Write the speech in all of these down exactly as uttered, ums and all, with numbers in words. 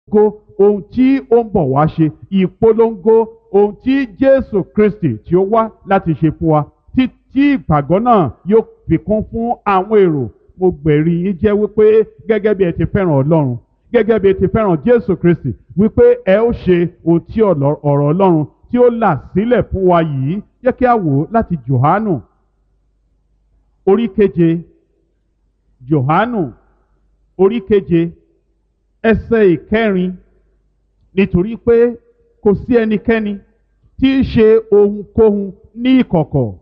ohun tí ó ń bọ̀ wá ṣe, ìpolongo ohun tí Jésù Kristi tí ó wá láti ṣe fún wa, tí tí ìpàgọ́ náà yóò fi kún fún àwọn èrò. Mo gbẹ̀rí yín jẹ́ wípé gẹ́gẹ́ bí ẹ ti fẹ́ràn Ọlọ́run, gẹ́gẹ́ bí ẹ ti fẹ́ràn Jésù Kristi, wípé ẹ ó ṣe ohun tí ọ̀rọ̀ Ọlọ́run tí ó là sílẹ̀ fún wa yìí. Jẹ́ kí a wò ó láti Jòhánù orí keje, Jòhánù orí keje ẹsẹ̀ ìkẹrin. Nítorí pé kò sí ẹnikẹ́ni tí í ṣe ohunkóhun ní ìkọ̀kọ̀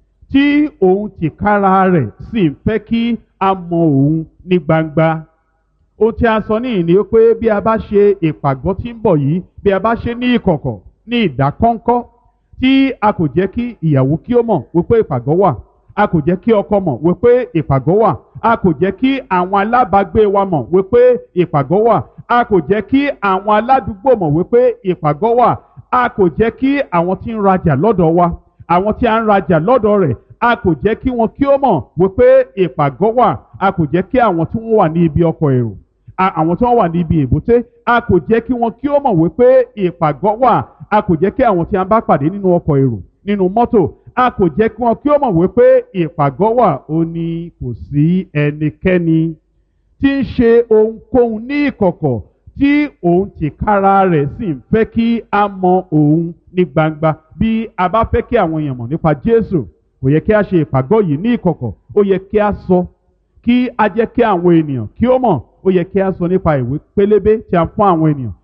tí òun tìkára rẹ̀ sì ń fẹ́ kí a mọ òun ní gbangba. Ohun tí a sọ níhìn ni pé bí a bá ṣe ìpàgọ́ tí ń bọ̀ yìí, bí a bá ṣe ní ìkọ̀kọ̀, ní ìdákọ́ńkọ́, tí a kò jẹ́ kí ìyàwó kí ó mọ̀ wípé ìpàgọ́ wà, a kò jẹ́ kí ọkọ mọ̀ wípé ìpàgọ́ wà, a kò jẹ́ kí àwọn alábàágbé wa mọ̀ wípé ìpàgọ́ wà, a kò jẹ́ kí àwọn aládùúgbò mọ̀ wípé ìpàgọ́ wà, a kò jẹ́ kí àwọn tí ń rajà lọ́dọ̀ wa, àwọn tí a ń rajà lọ́dọ̀ rẹ̀, a kò jẹ́ kí wọn kí ó mọ̀ wípé ìpàgọ́ wà, a kò jẹ́ kí àwọn tí wọ́n wà ní ibi ọkọ̀ èrò, àwọn tí wọ́n wà ní ibi èbúté, a kò jẹ́ kí wọn kí ó mọ̀ wípé ìpàgọ́ wà, a kò jẹ́ kí àwọn tí a bá pàdé nínú ọkọ̀ èrò, nínú mọ́tò, a kò jẹ́ kí wọn kí ó mọ̀ wípé ìpàgọ́ wà. Ó ní kò sí ẹnikẹ́ni tí ń ṣe ohunkóhun ní ìkọ̀kọ̀ tí òun tìkára rẹ̀ sì ń fẹ́ kí a mọ òun ní gbangba. Bí a bá fẹ́ kí àwọn èèyàn mọ̀ nípa Jésù, kò yẹ kí a ṣe ìpàgọ́ yìí ní ìkọ̀kọ̀, ó yẹ kí a sọ, kí a jẹ́ kí àwọn ènìyàn kí ó mọ̀. Ó yẹ kí a sọ nípa ìwé pélébé tí a fún àwọn ènìyàn,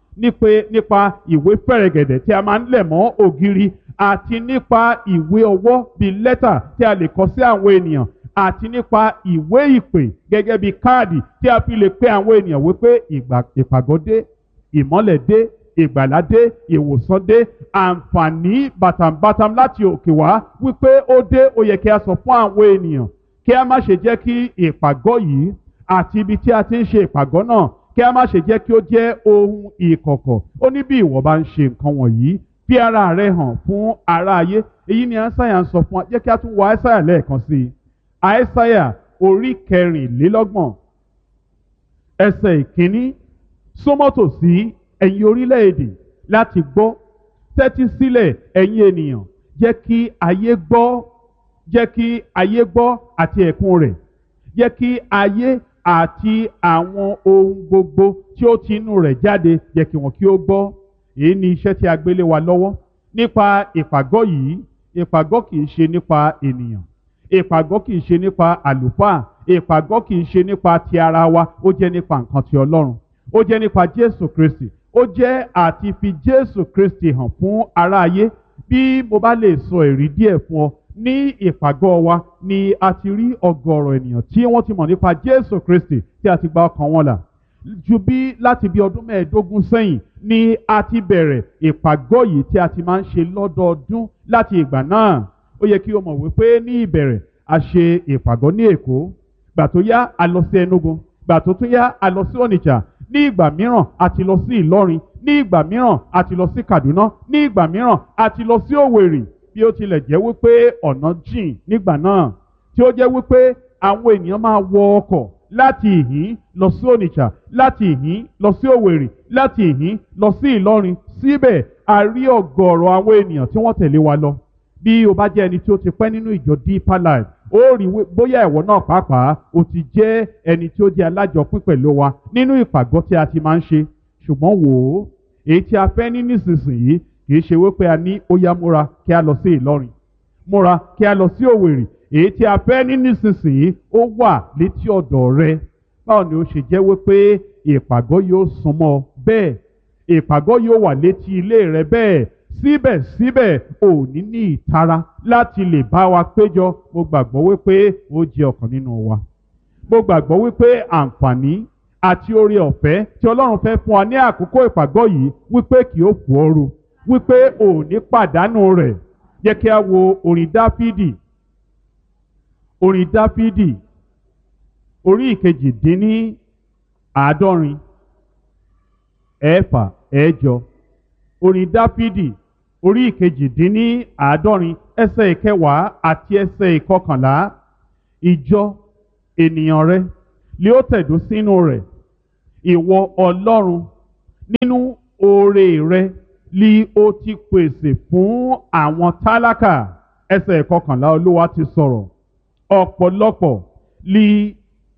nípa ìwé fẹ̀rẹ̀gẹ̀dẹ̀ tí a máa ń lẹ̀ mọ́ ògiri, àti nípa ìwé ọwọ́ bíi lẹ́tà tí a lè kọ sí àwọn ènìyàn, àti nípa ìwé ìpè gẹ́gẹ́ bíi káàdì tí a fi lè pe àwọn ènìyàn wípé ìpàgọ́ dé, ìmọ́lẹ̀ dé, ìgbàlà dé, ìwòsàn dé, àǹfààní bàtàǹbàtàm láti òkè wá wípé ó dé. Ó yẹ kí a sọ fún àwọn ènìyàn, kí a má ṣe jẹ́ kí ìpàgọ́ yìí àti ibi tí a ti ń ṣe ìpàgọ́ náà, kí a má ṣe jẹ́ kí ó jẹ́ ohun ìkọ̀kọ̀. Ó ní bí ìwọ bá ń ṣe nǹkan wọ̀nyí, fi ara rẹ hàn fún ará ayé. Èyí ni Aísáyà ń sọ fún wa. Jẹ́ kí a tún wo Aísáyà lẹ́ẹ̀kan sí i. Aísáyà orí kẹrìnlélọ́gbọ̀n ẹsẹ̀ ìkíní. Súnmọ́ tòsí ẹ̀yin orílẹ̀-èdè láti gbọ́, tẹ́tí sílẹ̀ ẹ̀yin ènìyàn, jẹ́ kí ayé gbọ́, jẹ́ kí ayé gbọ́ àti ẹ̀kún rẹ̀, jẹ́ kí ayé àti àwọn ohun gbogbo tí ó ti inú rẹ̀ jáde, jẹ́ kí wọn kí ó gbọ́. Èyí ni iṣẹ́ tí a gbélé wa lọ́wọ́ nípa ìpàgọ́ yìí. Ìpàgọ́ kìí ṣe nípa ènìyàn, ìpàgọ́ kìí ṣe nípa àlùfáà, ìpàgọ́ kìí ṣe nípa ti ara wa, ó jẹ́ nípa nǹkan ti Ọlọ́run, ó jẹ́ nípa Jésù Kristi, ó jẹ́ àti fi Jésù Kristi hàn fún ará ayé. Bí mo bá lè sọ èrí díẹ̀ fún ọ, ní ìpàgọ́ wa ni a ti rí ọ̀gọ̀rọ̀ ènìyàn tí wọ́n ti mọ̀ nípa Jésù Kristi, tí a ti gba ọkàn wọn là. Ju bí láti bí ọdún mẹ́ẹ̀ẹ́dógún sẹ́yìn ni a ti bẹ̀rẹ̀ ìpàgọ́ yìí tí a ti máa ń ṣe lọ́dọọdún láti ìgbà náà. Ó yẹ kí o mọ̀ wípé ní ìbẹ̀rẹ̀ a ṣe ìpàgọ́ ní Èkó, gbà tó yá a lọ sí Enugu, gbà tó tún yá a lọ sí Onitsha, ní ìgbà mìíràn a ti lọ sí Ìlọrin, ní ìgbà mìíràn a ti lọ sí Kaduna, ní ìgbà mìíràn a ti lọ sí Òwèrì. Bí ó tilẹ̀ jẹ́ wípé ọ̀nà jìn nígbà náà, tí ó jẹ́ wípé àwọn ènìyàn máa wọ ọkọ̀ láti ìhín lọ sí Onitsha, láti ìhín lọ sí Òwèrì, láti ìhín lọ sí Ìlọrin. Síbẹ̀ a rí ọ̀gọ̀rọ̀ àwọn ènìyàn tí wọ́n tẹ̀lé wa lọ. Bí o bá jẹ́ ẹni tí ó ti pẹ́ nínú ìjọ Deeper Life, ó rí bóyá ìwọ náà pàápàá o ti jẹ́ ẹni tí ó jẹ́ alájọpín pẹ̀lú wa nínú ìpàgọ́ tí a ti máa ń ṣe. Ṣùgbọ́n wò ó, èyí tí a fẹ́ ní nísinsìnyí kìí ṣe wípé a ní ó yá múra kí a lọ sí Ìlọrin, múra kí a lọ sí Òwèrì. Èyí tí a fẹ́ ní nísinsìnyí ó wà létí ọ̀dọ̀ rẹ. Báwo ni ó ṣe jẹ́ wípé ìpàgọ́ yóò súnmọ́ bẹ́ẹ̀, ìpàgọ́ yóò wà létí ilé rẹ bẹ́ẹ̀, síbẹ̀síbẹ̀ ò ní ní ìtara láti lè bá wa péjọ? Mo gbàgbọ́ wípé ó jẹ́ ọ̀kan nínú wa. Mo gbàgbọ́ wípé àǹfààní àti oore ọ̀fẹ́ tí Ọlọ́run fẹ́ fún wa ní àkókò ìpàgọ́ yìí wípé kì ó fò ooru, wípé ò ní pàdánù rẹ̀. Jẹ́ kí a wo orin Dáfídì, orin Dáfídì orí ìkejì dín ní àádọ́rin ẹ̀fà ẹ̀jọ. Orin Dáfídì orí ìkejì dín ní àádọ́rin ẹsẹ̀ ìkẹwàá àti ẹsẹ̀ ìkọkànlá. Ìjọ ènìyàn rẹ lé ó tẹ̀dó sínú rẹ̀, ìwọ Ọlọ́run nínú oore rẹ li o ti pèsè fún àwọn tálákà. Ẹsẹ̀ kọkànlá Olúwa ti sọ̀rọ̀. Ọ̀pọ̀lọpọ̀ li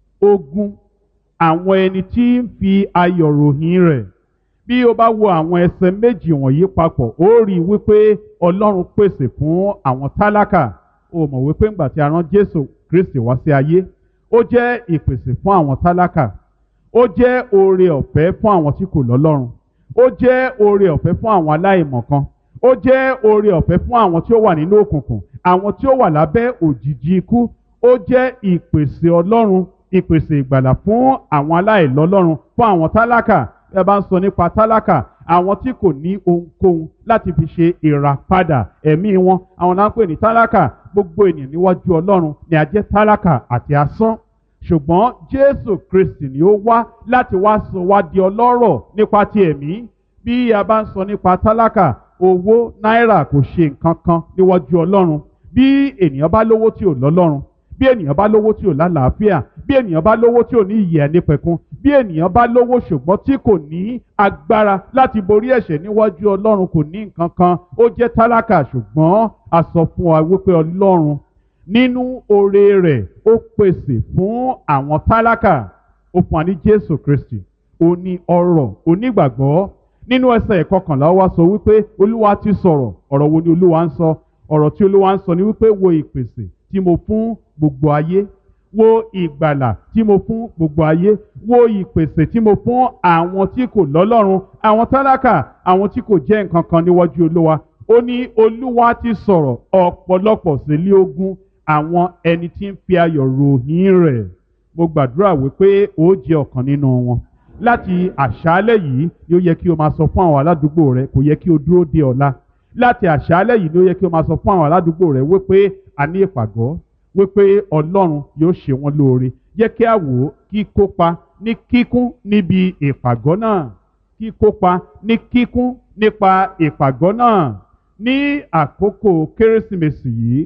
ogun àwọn ẹni tí ń fi ayọ̀ ròyìn rẹ̀. Bí o bá wo àwọn ẹsẹ̀ méjì wọ̀nyí papọ̀, ó rí i wípé Ọlọ́run pèsè fún àwọn tálákà. O mọ̀ wípé ńgbà tí a rán Jésù Kristi wá sí ayé, ó jẹ́ ìpèsè fún àwọn tálákà. Ó jẹ́ oore ọ̀fẹ́ fún àwọn tí kò lọ́lọ́run. Ó jẹ́ oore ọ̀fẹ́ fún àwọn aláìmọ̀kan. Ó jẹ́ oore ọ̀fẹ́ fún àwọn tí ó wà nínú òkùnkùn, àwọn tí ó wà lábẹ́ òjìji ikú. Ó jẹ́ ìpèsè Ọlọ́run, ìpèsè ìgbàlà fún àwọn aláìlọ́lọ́run, fún àwọn tálákà. Bí a bá ń sọ nípa tálákà, àwọn tí kò ní ohunkóhun láti fi ṣe ìràpadà ẹ̀mí wọn, àwọn là ń pè ní tálákà. Gbogbo ènìyàn níwájú Ọlọ́run ni a jẹ́ tálákà àti asán. Ṣùgbọ́n Jésù Kristi ni ó wá láti wá sọ wá di ọlọ́rọ̀ nípa ti ẹ̀mí. Bí a bá ń sọ nípa tálákà, owó náírà kò ṣe nǹkan kan níwájú Ọlọ́run. Bí ènìyàn bá lówó tí ò lọ́lọ́run, bí ènìyàn bá lówó tí ò lálàáfíà, bí ènìyàn bá lówó tí ò ní ìyè ẹnìpẹ̀kun, bí ènìyàn bá lówó ṣùgbọ́n tí kò ní agbára láti borí ẹ̀ṣẹ̀ níwájú Ọlọ́run, kò ní nǹkan kan, ó jẹ́ tálákà. Ṣùgbọ́n a sọ fún wa wípé Ọlọ́run nínú oore rẹ̀ ó pèsè fún àwọn tálákà. Ó fún wa ní Jésù Kristi, ó ní ọrọ̀ onígbàgbọ́. Nínú ẹsẹ̀ ìkọkànlá wa sọ wípé Olúwa ti sọ̀rọ̀. Ọ̀rọ̀ wo ni Olúwa ń sọ? Ọ̀rọ̀ tí Olúwa ń sọ ni wípé wo ìpèsè tí mo fún gbogbo ayé, wo ìgbàlà tí mo fún gbogbo ayé, wo ìpèsè tí mo fún àwọn tí kò lọ́lọ́run, àwọn tálákà, àwọn tí kò jẹ́ nǹkan kan níwájú Olúwa. Ó ní Olúwa ti sọ̀rọ̀, ọ̀pọ̀lọpọ̀ sì lé ogun àwọn ẹni tí ń fi ayọ̀ ròyìn rẹ̀. Mo gbàdúrà wípé ó jẹ́ ọ̀kan nínú wọn. Láti àṣálẹ́ yìí ni ó yẹ kí o máa sọ fún àwọn aládùúgbò rẹ, kò yẹ kí o dúró de ọ̀la. Láti àṣálẹ́ yìí ni ó yẹ kí o máa sọ fún àwọn aládùúgbò rẹ wípé a ní ìpàgọ́, wípé Ọlọ́run yóò ṣe wọ́n lóore. Jẹ́ kí a wò ó kí kópa ní kíkún níbi ìpàgọ́ náà. Kí kópa ní kíkún nípa ìpàgọ́ náà. Ní àkókò Kérésìmesì yìí,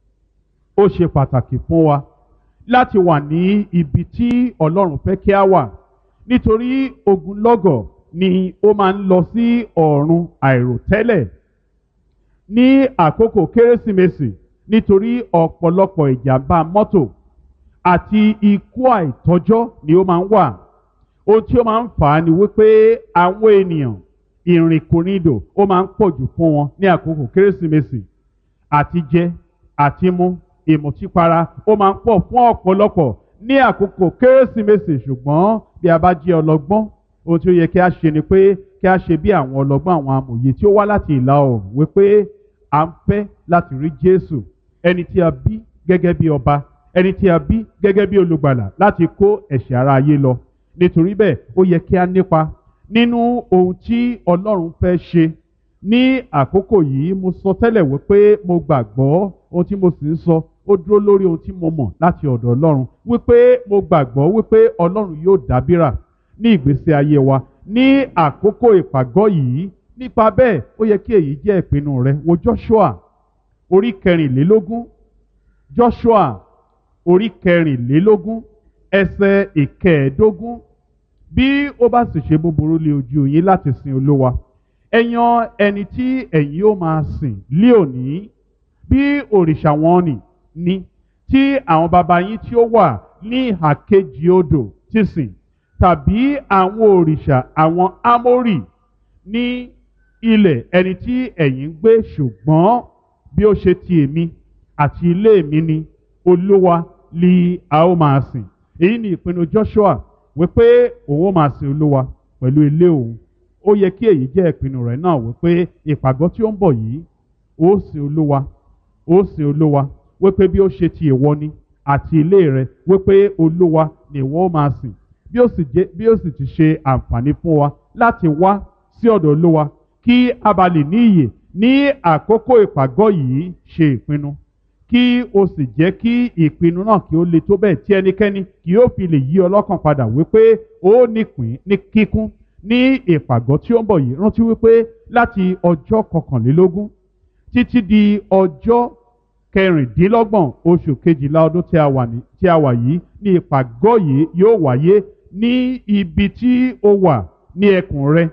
ó ṣe pàtàkì fún wa láti wà ní ibi tí Ọlọ́run fẹ́ kí a wà. Nítorí ogunlọ́gọ̀ ni ó máa ń lọ sí ọ̀run àìròtẹ́lẹ̀ ní àkókò Kérésìmesì, nítorí ọ̀pọ̀lọpọ̀ ìjàmbá mọ́tò àti ikú àìtọ́jọ́ ni ó máa ń wà. Ohun tí ó máa ń fà á ni wípé àwọn ènìyàn ìrìnkúrìndò ó máa ń pọ̀jù fún wọn ní àkókò Kérésìmesì. Àti jẹ àti mu, ìmùtípara ó máa ń pọ̀ fún ọ̀pọ̀lọpọ̀ ní àkókò Kérésìmesì. Ṣùgbọ́n bí a bá jẹ́ ọlọ́gbọ́n, ohun tí ó yẹ kí a ṣe ni pé kí a ṣe bí àwọn ọlọ́gbọ́n, àwọn amòye tí ó wá láti ìlà oòrùn, wípé à ń fẹ́ láti rí Jésù, ẹni tí a bí gẹ́gẹ́ bí ọba, ẹni tí a bí gẹ́gẹ́ bí olùgbàlà láti kó ẹ̀ṣẹ̀ ara ayé lọ. Nítorí bẹ́ẹ̀ ó yẹ kí a nípa nínú ohun tí Ọlọ́run fẹ́ ṣe ní àkókò yìí. Mo sọ tẹ́lẹ̀ wípé mo gbàgbọ́, ohun tí mo sì ń sọ ó dúró lórí ohun tí mo mọ̀ láti ọ̀dọ̀ Ọlọ́run, wípé mo gbàgbọ́ wípé Ọlọ́run yóò dábìrà ní ìgbésí ayé wa ní àkókò ìpàgọ́ yìí. Nípa bẹ́ẹ̀ ó yẹ kí èyí jẹ́ ìpinnu rẹ. Wo Joshua orí kẹrìnlélógún, Joshua orí kẹrìnlélógún ẹsẹ̀ ìkẹẹ̀ẹ́dógún. Bí ó bá sì ṣe búburú lé ojú yín láti sin Olúwa, ẹ yan ẹni tí ẹ̀yin ó máa sìn lé òní. Bí òrìṣà wọn nì ní tí àwọn baba yín tí ó wà ní ìhà kejì odò ti sìn, tàbí àwọn òrìṣà àwọn Ámórì ní ilẹ̀ ẹni tí ẹ̀yin ń gbé. Ṣùgbọ́n bí ó ṣe ti èmi àti ilé mi ni, Olúwa li a ó máa sìn. Èyí ni ìpinnu Joshua, wípé òun ó máa sìn Olúwa pẹ̀lú ilé òun. Ó yẹ kí èyí jẹ́ ìpinnu rẹ̀ náà, wípé ìpàgọ́ tí ó ń bọ̀ yìí ó sìn Olúwa, ó sìn Olúwa, wípé bí ó ṣe ti ìwọ ni àti ilé rẹ, wípé Olúwa ni ìwọ ó máa sìn. Bí ó sì jẹ́, bí ó sì ti ṣe àǹfààní fún wa láti wá sí ọ̀dọ̀ Olúwa kí a bá lè ní ìyè ní àkókò ìpàgọ́ yìí, ṣe ìpinnu kí o sì jẹ́ kí ìpinnu náà kí ó le tó bẹ́ẹ̀ tí ẹnikẹ́ni kì yóò fi lè yí ọlọ́kàn padà wípé ó nípìn ní kíkún ní ìpàgọ́ tí ó ń bọ̀ yìí. Rántí wípé láti ọjọ́ kọkànlélógún títí di ọjọ́ kẹrìndínlọ́gbọ̀n oṣù kejìlá ọdún tí a wà ní tí a wà yìí ní ìpàgọ́ yìí yóò wáyé ní ibi tí ó wà ní ẹkùn rẹ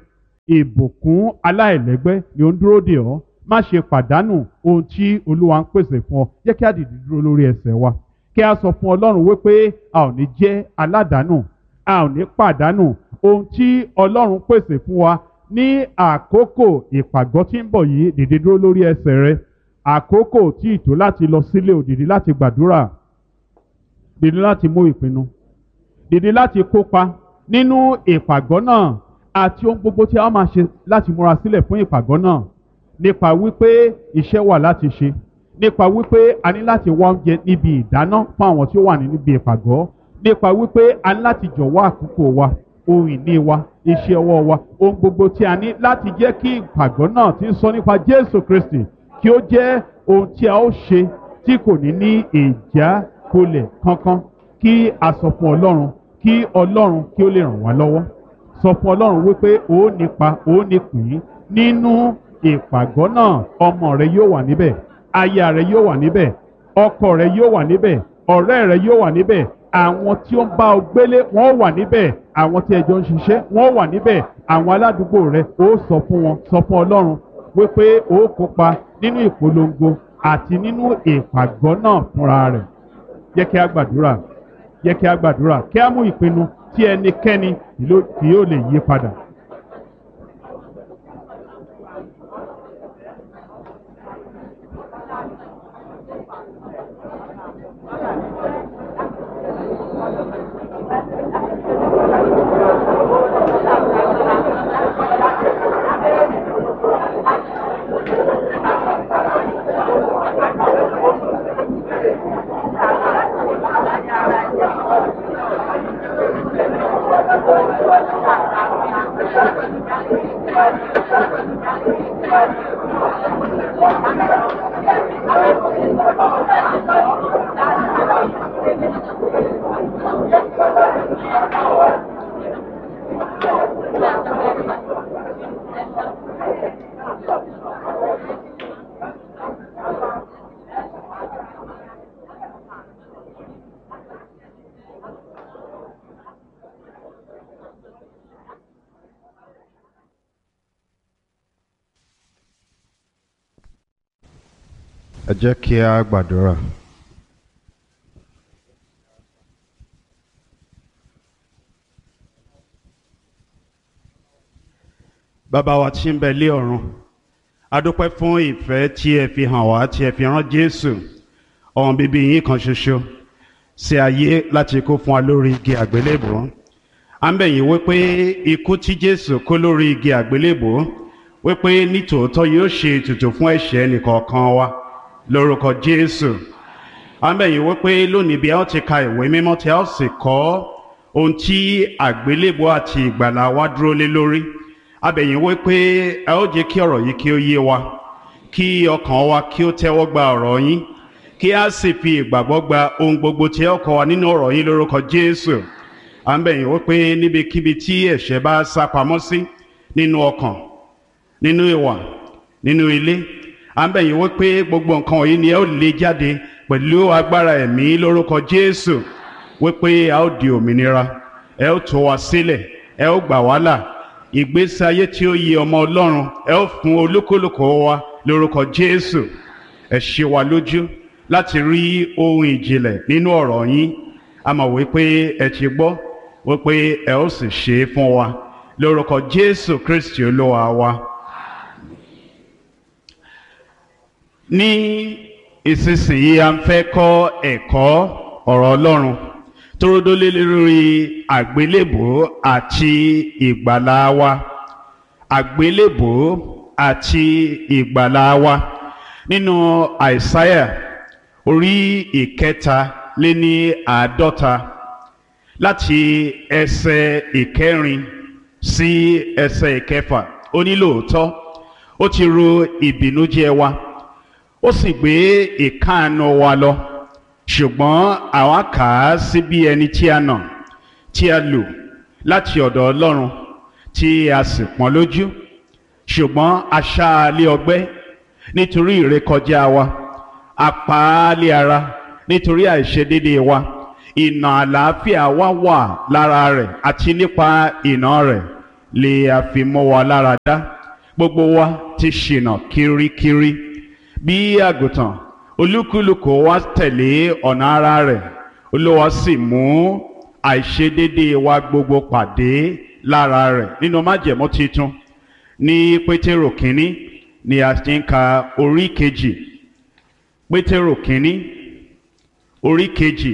ìbùkún aláìlẹ́gbẹ́ ni ó ń dúró dè ọ́. Má ṣe pàdánù ohun tí Olúwa ń pèsè fún ọ. Jẹ́ kí a dìde dúró lórí ẹsẹ̀ wa kí a sọ fún Ọlọ́run wípé a ò ní jẹ́ aládàánù, a ò ní pàdánù ohun tí Ọlọ́run pèsè fún wa ní àkókò ìpàgọ́ tí ń bọ̀ yìí. Dìde dúró lórí ẹsẹ̀ rẹ. Àkókò tí ìtò láti lọ sílé ò, dìde láti gbàdúrà, dìde láti mú ìpinnu, dìde láti kópa nínú ìpàgọ́ náà àti ohun gbogbo tí a máa ṣe láti múra sílẹ̀ fún ìpàgọ́ náà. Nípa wípé iṣẹ́ wà láti ṣe, nípa wípé a ní láti wá oúnjẹ níbi ìdáná fún àwọn tí ó wà níbi ìpàgọ́, nípa wípé a ní láti jọ̀wọ́ àkókò wa, ohun ìní wa, iṣẹ́ ọwọ́ wa, ohun gbogbo tí a ní láti jẹ́ kí ìpàgọ́ náà tí ń sọ nípa Jésù Kristi kí ó jẹ́ ohun tí a ó ṣe tí kò ní ní ìjákulẹ̀ kankan. Kí a sọ fún Ọlọ́run, kí Ọlọ́run kí ó lè ràn wá lọ́wọ́. Sọ fún Ọlọ́run wípé ó nípa, ó nípìn nínú ìpàgọ́ náà. Ọmọ rẹ yóò wà níbẹ̀, aya rẹ yóò wà níbẹ̀, ọkọ rẹ yóò wà níbẹ̀, ọ̀rẹ́ rẹ yóò wà níbẹ̀, àwọn tí ó ń bá ọ gbélé wọ́n wà níbẹ̀, àwọn tí ẹjọ́ ń ṣiṣẹ́ wọ́n wà níbẹ̀, àwọn aládùúgbò rẹ ó sọ fún wọn, sọ fún Ọlọ́run wípé ó kópa nínú ìpolongo àti nínú ìpàgọ́ náà fúnra rẹ̀. Jẹ́ kí a gbàdúrà, jẹ́ kí a gbàdúrà, kí a mú ìpinnu tí ẹnikẹ́ni kì yóò lè yí padà. Ẹ jẹ́ kí a gbàdúrà. Bàbá wa tí ń bẹ lé ọ̀run, a dúpẹ́ fún ìfẹ́ tí ẹ fi hàn wá, tí ẹ fi rán Jésù ọmọ bíbí yín kan ṣoṣo sí ayé láti kú fún wa lórí igi àgbélébùú. À ń bẹ̀ yín wípé ikú tí Jésù kú lórí igi àgbélébùú wípé nítòótọ́ yóò ṣe ètùtù fún ẹ̀ṣẹ̀ ẹnìkọ̀ọ̀kan wa lórúkọ Jésù. À ń bẹ̀ yín wípé lónìí bí a ó ti ka ìwé mímọ́ tí a ó sì kọ́ ohun tí àgbélébùú àti ìgbàlà wa dúró lé lórí. A bẹ̀ yín wípé ẹ ó jẹ́ kí ọ̀rọ̀ yìí kí ó yé wa, kí ọkàn wa kí ó tẹ́wọ́ gba ọ̀rọ̀ yín, kí a sì fi ìgbàgbọ́ gba ohun gbogbo tí ẹ kọ́ wa nínú ọ̀rọ̀ yín lórúkọ Jésù. À ń bẹ̀ yín wípé níbikíbi tí ẹ̀ṣẹ̀ bá sá pamọ́ sí, nínú ọkàn, nínú ìwà, nínú ilé, à ń bẹ̀ yín wípé gbogbo nǹkan wọ̀nyí ni ẹ ó lé jáde pẹ̀lú agbára ẹ̀mí lórúkọ Jésù, wípé a ó di òmìnira, ẹ ó tú wa sílẹ̀, ẹ ó gbà wá là. Ìgbésí ayé tí ó yẹ ọmọ Ọlọ́run ẹ ó fún olúkúlùkù wa lórúkọ Jésù. Ẹ ṣe wa lójú láti rí ohun ìjìnlẹ̀ nínú ọ̀rọ̀ yín. A mọ̀ wípé ẹ ti gbọ́ wípé ẹ ó sì ṣe é fún wa lórúkọ Jésù Kristi Olúwa wa. Ní ìsinsìnyí a ń fẹ́ kọ́ ẹ̀kọ́ ọ̀rọ̀ Ọlọ́run tó dó lé lórí àgbélébùú àti ìgbàlà wa. Àgbélébùú àti ìgbàlà wa nínú Àìsáyà orí ìkẹta lé ní àádọ́ta láti ẹsẹ̀ ìkẹrin sí ẹsẹ̀ ìkẹfà. Ó ní lóòótọ́ ó ti ru ìbìnújẹ́ wa, ó sì gbé ìkáàánú wa lọ, ṣùgbọ́n àwa kà á sí bí ẹni tí a nà, tí a lù láti ọ̀dọ̀ Ọlọ́run, tí a sì pọ́n lójú. Ṣùgbọ́n a ṣá a lé ọgbẹ́ nítorí ìrékọjá wa, a pa á lé ara nítorí àìṣedéédéé wa. Ìnà àlàáfíà wa wà lára rẹ̀, àti nípa ìnà rẹ̀ lè a fi mọ́ wa lára dá. Gbogbo wa ti ṣìnà kirikiri bí àgùntàn, olúkúlùkù wa tẹ̀lé ọ̀nà ara rẹ̀, Olúwa sì mú àìṣedéédéé wa gbogbo pàdé lára rẹ̀. Nínú májẹ̀mú titun ní Pétérù kínní ni a ti ń ka orí kejì. Pétérù kínní orí kejì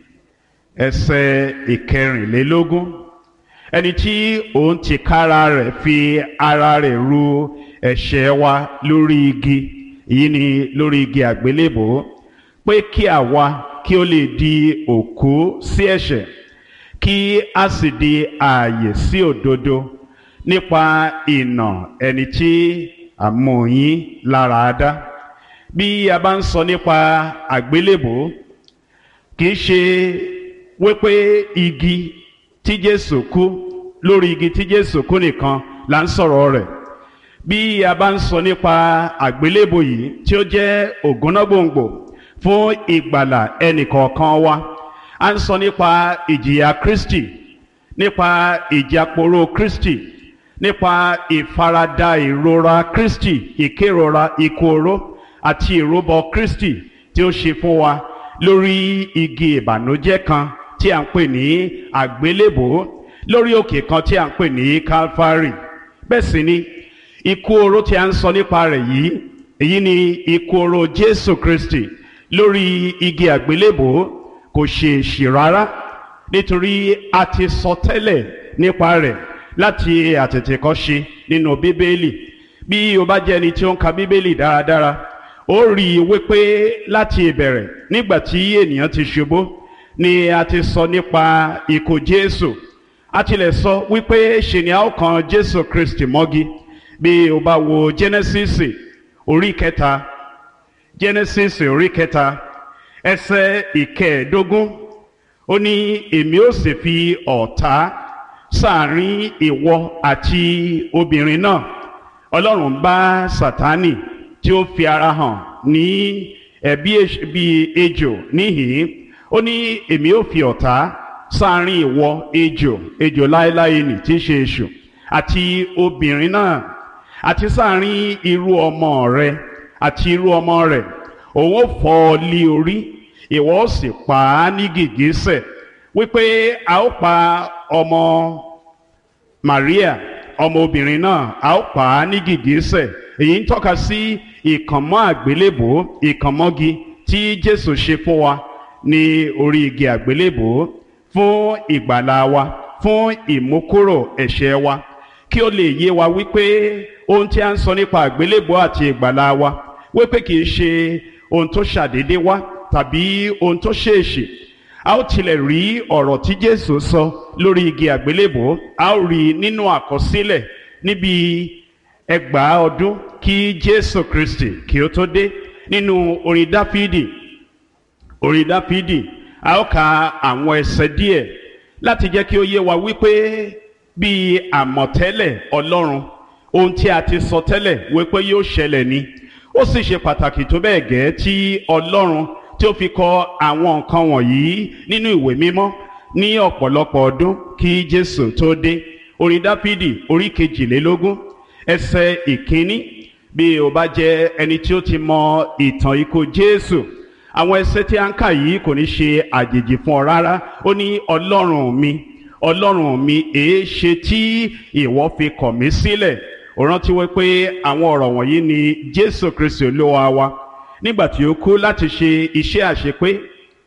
ẹsẹ̀ ìkẹrìnlélógún. Ẹni tí òun ti kára rẹ̀ fi ara rẹ̀ ru ẹ̀ṣẹ̀ wa lórí igi, èyí ni lórí igi àgbélébò, pé kí àwa kí ó lè di òkú sí ẹ̀ṣẹ̀, kí a sì di ààyè sí òdodo, nípa ìnà ẹni tí a mú yín lára dá. Bí a bá ń sọ nípa àgbélébò, kì í ṣe wípé igi tí Jésù kú, lórí igi tí Jésù kú nìkan là ń sọ̀rọ̀ rẹ̀. Bí a bá ń sọ nípa àgbélébò yìí tí ó jẹ́ ògúnnágbòǹgbò fún ìgbàlà ẹnìkọ̀ọ̀kan wa, a ń sọ nípa ìjìyà Kristi, nípa ìjáporó Kristi, nípa ìfaradà ìrora Kristi, ìkérora ikú oró àti ìrúbọ Kristi tí ó ṣe fún wa lórí igi ìbànújẹ́ kan tí a ń pè ní àgbélébò, lórí òkè kan tí a ń pè ní Calvary. Bẹ́ẹ̀ sì ni ikú oró tí a ń sọ nípa rẹ̀ yìí, èyí ni ikú oró Jésù Kristi lórí igi àgbélébò, kò ṣe èṣì rárá, nítorí a ti sọ tẹ́lẹ̀ nípa rẹ̀ láti àtètèkọ́ṣe nínú Bíbélì. Bí o bá jẹ́ ẹni tí ó ń ka Bíbélì dáradára, ó rí i wípé láti ìbẹ̀rẹ̀ nígbà tí ènìyàn ti ṣubú ni a ti sọ nípa ikú Jésù. A tilẹ̀ sọ wípé ṣe ni a ó kan Jésù Kristi mọ́gi. Bí o bá wo Genesis orí kẹta, Genesis orí kẹta ẹsẹ̀ ìkẹẹ̀ẹ́dógún, ó ní èmi ó sì fi ọ̀tá sáàrin ìwọ àti obìnrin náà. Ọlọ́run bá Sátánì tí ó fi ara hàn ní ẹ̀bí bí ejò níhìn-ín, ó ní èmi ó fi ọ̀tá sáàrin ìwọ ejò, ejò láéláé nì tí í ṣe èṣù, àti obìnrin náà, àti sáàrin irú ọmọ rẹ àti irú ọmọ rẹ̀. Òun ó fọ́ ọ lé orí, ìwọ ó sì pa á ní gìgísẹ̀. Wípé a ó pa ọmọ Maria, ọmọ obìnrin náà, a ó pa á ní gìgísẹ̀. Èyí ń tọ́ka sí ìkànmọ́ àgbélébò, ìkànmọ́gi tí Jésù ṣe fún wa ní orí igi àgbélébò fún ìgbàlà wa, fún ìmúkúrò ẹ̀ṣẹ̀ wa, kí ó lè yé wa wípé ohun tí a ń sọ nípa àgbélébò àti ìgbàlà wa, wípé kì í ṣe ohun tó ṣàdédé wá tàbí ohun tó ṣèèṣì. A ó tilẹ̀ rí ọ̀rọ̀ tí Jésù sọ lórí igi àgbélébò, a ó rí nínú àkọsílẹ̀ níbi ẹgbàá ọdún kí Jésù Kristi kí ó tó dé. Nínú orin Dáfídì, orin Dáfídì, a ó ka àwọn ẹsẹ̀ díẹ̀ láti jẹ́ kí ó yé wa wípé bí àmọ̀tẹ́lẹ̀ Ọlọ́run, ohun tí a ti sọ tẹ́lẹ̀ wípé yóò ṣẹlẹ̀ ni. Ó sì ṣe pàtàkì tó bẹ́ẹ̀ gẹ́ tí Ọlọ́run tí ó fi kọ àwọn nǹkan wọ̀nyí nínú ìwé mímọ́ ní ọ̀pọ̀lọpọ̀ ọdún kí Jésù tó dé. Orin Dáfídì orí kejìlélógún ẹsẹ̀ ìkíní. Bí o bá jẹ́ ẹni tí ó ti mọ ìtàn ikú Jésù, àwọn ẹsẹ̀ tí a ń kà yìí kò ní ṣe àjèjì fún ọ rárá. Ó ní Ọlọ́run mi, Ọlọ́run mi, èé ṣe tí ìwọ fi kọ̀ mí sílẹ̀. Ó rántí wípé àwọn ọ̀rọ̀ wọ̀nyí ni Jésù Kristi Olúwa wa nígbà tí ó kú láti ṣe iṣẹ́ àṣepé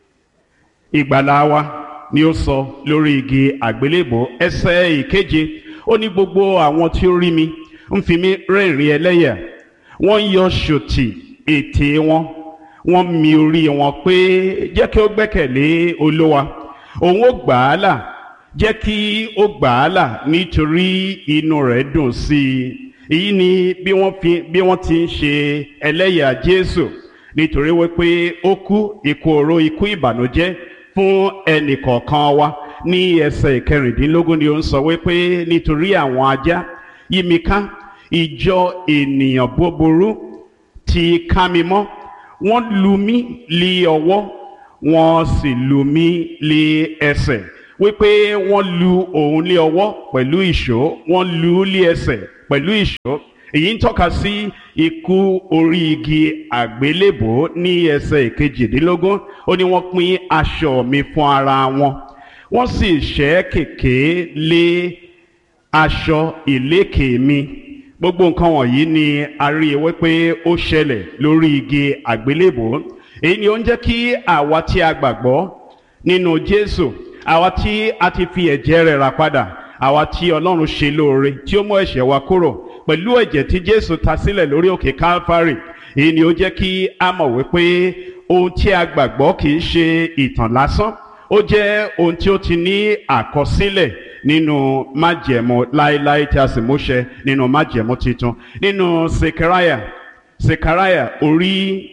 ìgbàlà wa ni ó sọ lórí igi àgbélébò. Ẹsẹ̀ ìkeje, ó ní gbogbo àwọn tí ó rí mi ń fi mí rẹ́rìn ẹlẹ́yà, wọ́n ń yọ ṣòtì ètè wọn, wọ́n mi orí wọn pé jẹ́ kí ó gbẹ́kẹ̀lé Olúwa, òun ó gbà á là, jẹ́ kí ó gbà á là nítorí inú rẹ̀ dùn sí i. Èyí ni bí wọ́n fi bí wọ́n ti ń ṣe ẹlẹ́yà Jésù, nítorí wípé ó kú ikú oró, ikú ìbànújẹ́ fún ẹnì kọ̀ọ̀kan wa. Ní ẹsẹ̀ ìkẹrìndínlógún ni ó ń sọ wípé nítorí àwọn ajá yí mi ká, ìjọ ènìyàn búburú ti ká mi mọ́, wọ́n lù mí lé ọwọ́, wọ́n sì lù mí lé ẹsẹ̀, wípé wọ́n lu òun lé ọwọ́ pẹ̀lú ìṣó, wọ́n lu ú lé ẹsẹ̀ pẹ̀lú ìṣó. Èyí ń tọ́ka sí ikú orí igi àgbélébò ní ẹsẹ̀ ìkejìdínlógún. Ó ní wọ́n pín aṣọ mi fún ara wọn, wọ́n sì ṣẹ́ kèké lé aṣọ ìlékè mi. Gbogbo nǹkan wọ̀nyí ni a rí wípé ó ṣẹlẹ̀ lórí igi àgbélébò. Èyí ni ó ń jẹ́ kí àwa tí a gbàgbọ́ nínú Jésù, àwa tí a ti fi ẹ̀jẹ̀ rẹ̀ rà padà, àwa tí Ọlọ́run ṣe lóore tí ó mú ẹ̀ṣẹ̀ wa kúrò pẹ̀lú ẹ̀jẹ̀ tí Jésù ta sílẹ̀ lórí òkè Calvary. Èyí ni ó jẹ́ kí a mọ̀ wípé ohun tí a gbàgbọ́ kì í ṣe ìtàn lásán, ó jẹ́ ohun tí ó ti ní àkọsílẹ̀ nínú májẹ̀mú láéláé tí a sì múṣẹ nínú májẹ̀mú titun. Nínú Sekaraya Sekaraya orí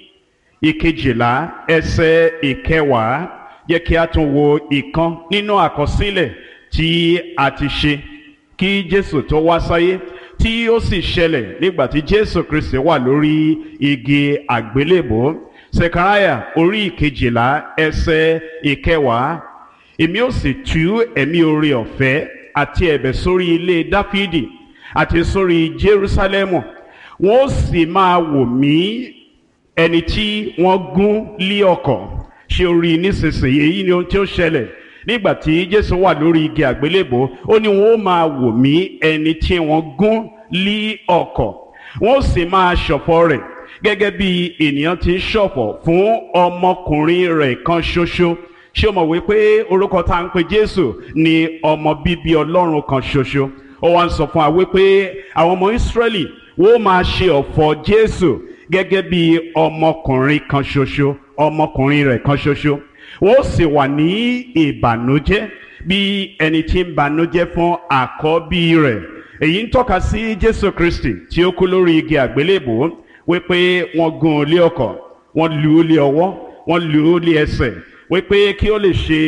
ìkejìlá ẹsẹ̀ ìkẹwàá, jẹ́ kí a tún wo ìkan nínú àkọsílẹ̀ tí a ti ṣe kí Jésù tó wá sáyé, tí ó sì ṣẹlẹ̀ nígbà tí Jésù Kristi wà lórí igi àgbélébò. Sekaraya orí ìkejìlá ẹsẹ̀ ìkẹwàá, èmi ó sì tú ẹ̀mí oore ọ̀fẹ́ àti ẹ̀bẹ̀ sórí ilé Dáfídì àti sórí Jerúsálẹ́mù, wọ́n ó sì máa wò mí ẹni tí wọ́n gún lé ọ̀kọ̀. Ṣé o rí nísinsìnyí? Èyí ni ohun tí ó ṣẹlẹ̀ nígbà tí Jésù wà lórí igi àgbélébò. Ó ní wọ́n ó máa wò mí ẹni tí wọ́n gún lé ọ̀kọ̀, wọ́n ó sì máa ṣọ̀fọ̀ rẹ̀ gẹ́gẹ́ bí ènìyàn ti ń ṣọ̀fọ̀ fún ọmọkùnrin rẹ̀ kan ṣoṣo. Ṣé o mọ̀ wípé orúkọ tá à ń pe Jésù ni ọmọ bíbí Ọlọ́run kan ṣoṣo? Ó wá ń sọ fún wa wípé àwọn ọmọ Ísírẹ́lì wọ́n máa ṣe ọ̀fọ̀ Jésù gẹ́gẹ́ bí ọmọkùnrin kan ṣoṣo, ọmọkùnrin rẹ̀ kan ṣoṣo. Wọ́n sì wà ní ìbànújẹ́ bí ẹni tí ń bànújẹ́ fún àkọ́bí rẹ̀. Èyí ń tọ́ka sí Jésù Kristi tí ó kú lórí igi àgbélébò, wípé wọ́n gún un lé ọ̀kọ̀, wọ́n lù ú lé ọwọ́, wọ́n lù ú lé ẹsẹ̀, wípé kí ó lè ṣe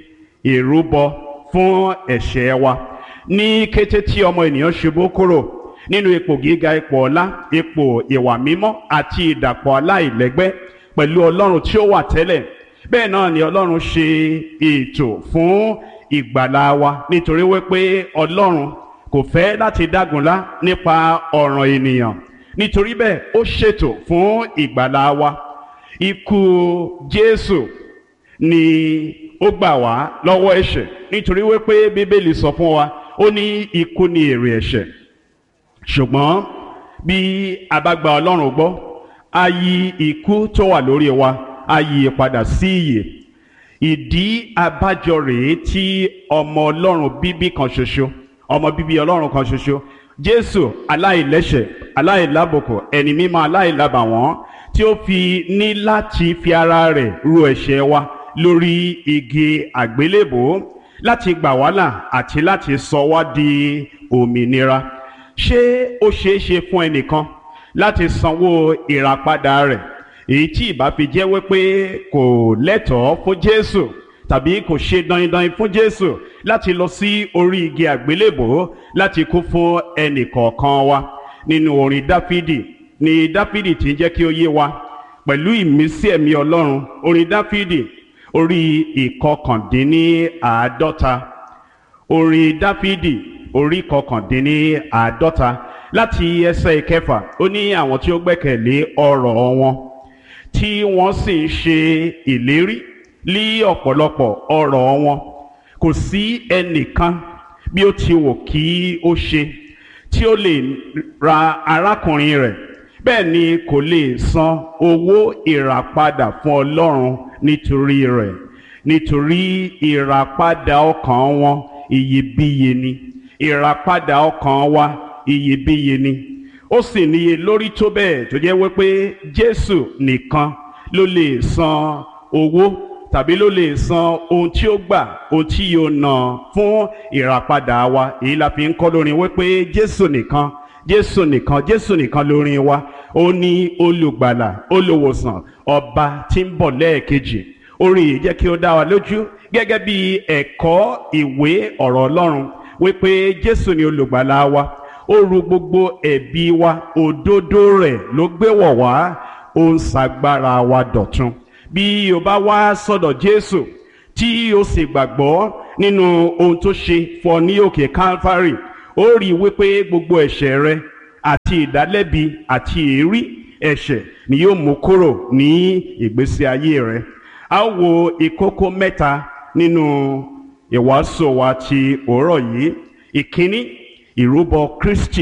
ìrúbọ fún ẹ̀ṣẹ̀ wa. Ní kété tí ọmọ ènìyàn ṣubú kúrò nínú ipò gíga, ipò ọlá, ipò ìwà mímọ́ àti ìdàpọ̀ aláìlẹ́gbẹ́ pẹ̀lú Ọlọ́run tí ó wà tẹ́lẹ̀, bẹ́ẹ̀ náà ni Ọlọ́run ṣe ètò fún ìgbàlà wa, nítorí wípé Ọlọ́run kò fẹ́ láti dágunlá nípa ọ̀ràn ènìyàn. Nítorí bẹ́ẹ̀ ó ṣètò fún ìgbàlà wa. Ikú Jésù ni ó gbà wá lọ́wọ́ ẹ̀ṣẹ̀, nítorí wípé Bíbélì sọ fún wa, ó ní ikú ni èrè ẹ̀ṣẹ̀. Ṣùgbọ́n bí a bá gba Ọlọ́run gbọ́, a yí ikú tó wà lórí wa, a yí padà sí ìyè. Ìdí abájọ rèé tí ọmọ Ọlọ́run bíbí kan ṣoṣo, ọmọ bíbí Ọlọ́run kan ṣoṣo, Jésù aláìlẹ́ṣẹ̀, aláìlábùkù, ẹni mímọ́, aláìlábàwọ́n, tí ó fi ní láti fi ara rẹ̀ ru ẹ̀ṣẹ̀ wa lórí igi àgbélébò láti gbà wá là àti láti sọ wá di òmìnira. Ṣé ó ṣeé ṣe fún ẹnìkan láti sanwó ìràpadà rẹ̀, èyí tí ìbá fi jẹ́ wípé kò lẹ́tọ̀ọ́ fún Jésù tàbí kò ṣe dandan fún Jésù láti lọ sí orí igi àgbélébò láti kú fún ẹnì kọ̀ọ̀kan wa? Nínú orin Dáfídì ni Dáfídì ti ń jẹ́ kí ó yé wa pẹ̀lú ìmísí ẹ̀mí Ọlọ́run. Orin Dáfídì orí ìkọkàndínníàádọ́ta, orin Dáfídì orí ìkọkàndínníàádọ́ta láti ẹsẹ̀ ìkẹfà, ó ní àwọn tí ó gbẹ́kẹ̀lé ọ̀rọ̀ wọn tí wọ́n sì ń ṣe ìlérí lí ọ̀pọ̀lọpọ̀ ọ̀rọ̀ wọn, kò sí ẹnìkan bí ó ti wù kí ó ṣe tí ó lè ra arákùnrin rẹ̀, bẹ́ẹ̀ ni kò lè san owó ìràpadà fún Ọlọ́run nítorí rẹ̀, nítorí ìràpadà ọkàn wọn iyebíye ni, ìràpadà ọkàn wa iyebíye ni. Ó sì níye lórí tó bẹ́ẹ̀ tó jẹ́ wípé Jésù nìkan ló lè san owó tàbí ló lè san ohun tí ó gbà, ohun tí yóò ná fún ìràpadà wa. Èyí la fi ń kọ́ lórin wípé Jésù nìkan, Jésù nìkan, Jésù nìkan lórin wa. Ó ní olùgbàlà, olùwòsàn, ọba tí ń bọ̀ lẹ́ẹ̀kejì. Orin yìí jẹ́ kí ó dá wa lójú gẹ́gẹ́ bí ẹ̀kọ́ ìwé ọ̀rọ̀ Ọlọ́run wípé Jésù ni olùgbàlà wa. Ó ru gbogbo ẹ̀bi wa, òdodo rẹ̀ ló gbé wọ̀ wá, ó ń ṣagbára wa dọ̀tun. Bí o bá wá sọ́dọ̀ Jésù tí o sì gbàgbọ́ nínú ohun tó ṣe fún ọ ní òkè Calvary, ó rí wípé gbogbo ẹ̀ṣẹ̀ rẹ àti ìdálẹ́bi àti èérí ẹ̀ṣẹ̀ ni yóò mú kúrò ní ìgbésí ayé rẹ. A ó wo ìkókó mẹ́ta nínú ìwàásù wa ti òórọ̀ yìí. Ìkíní, ìrúbọ Kristi.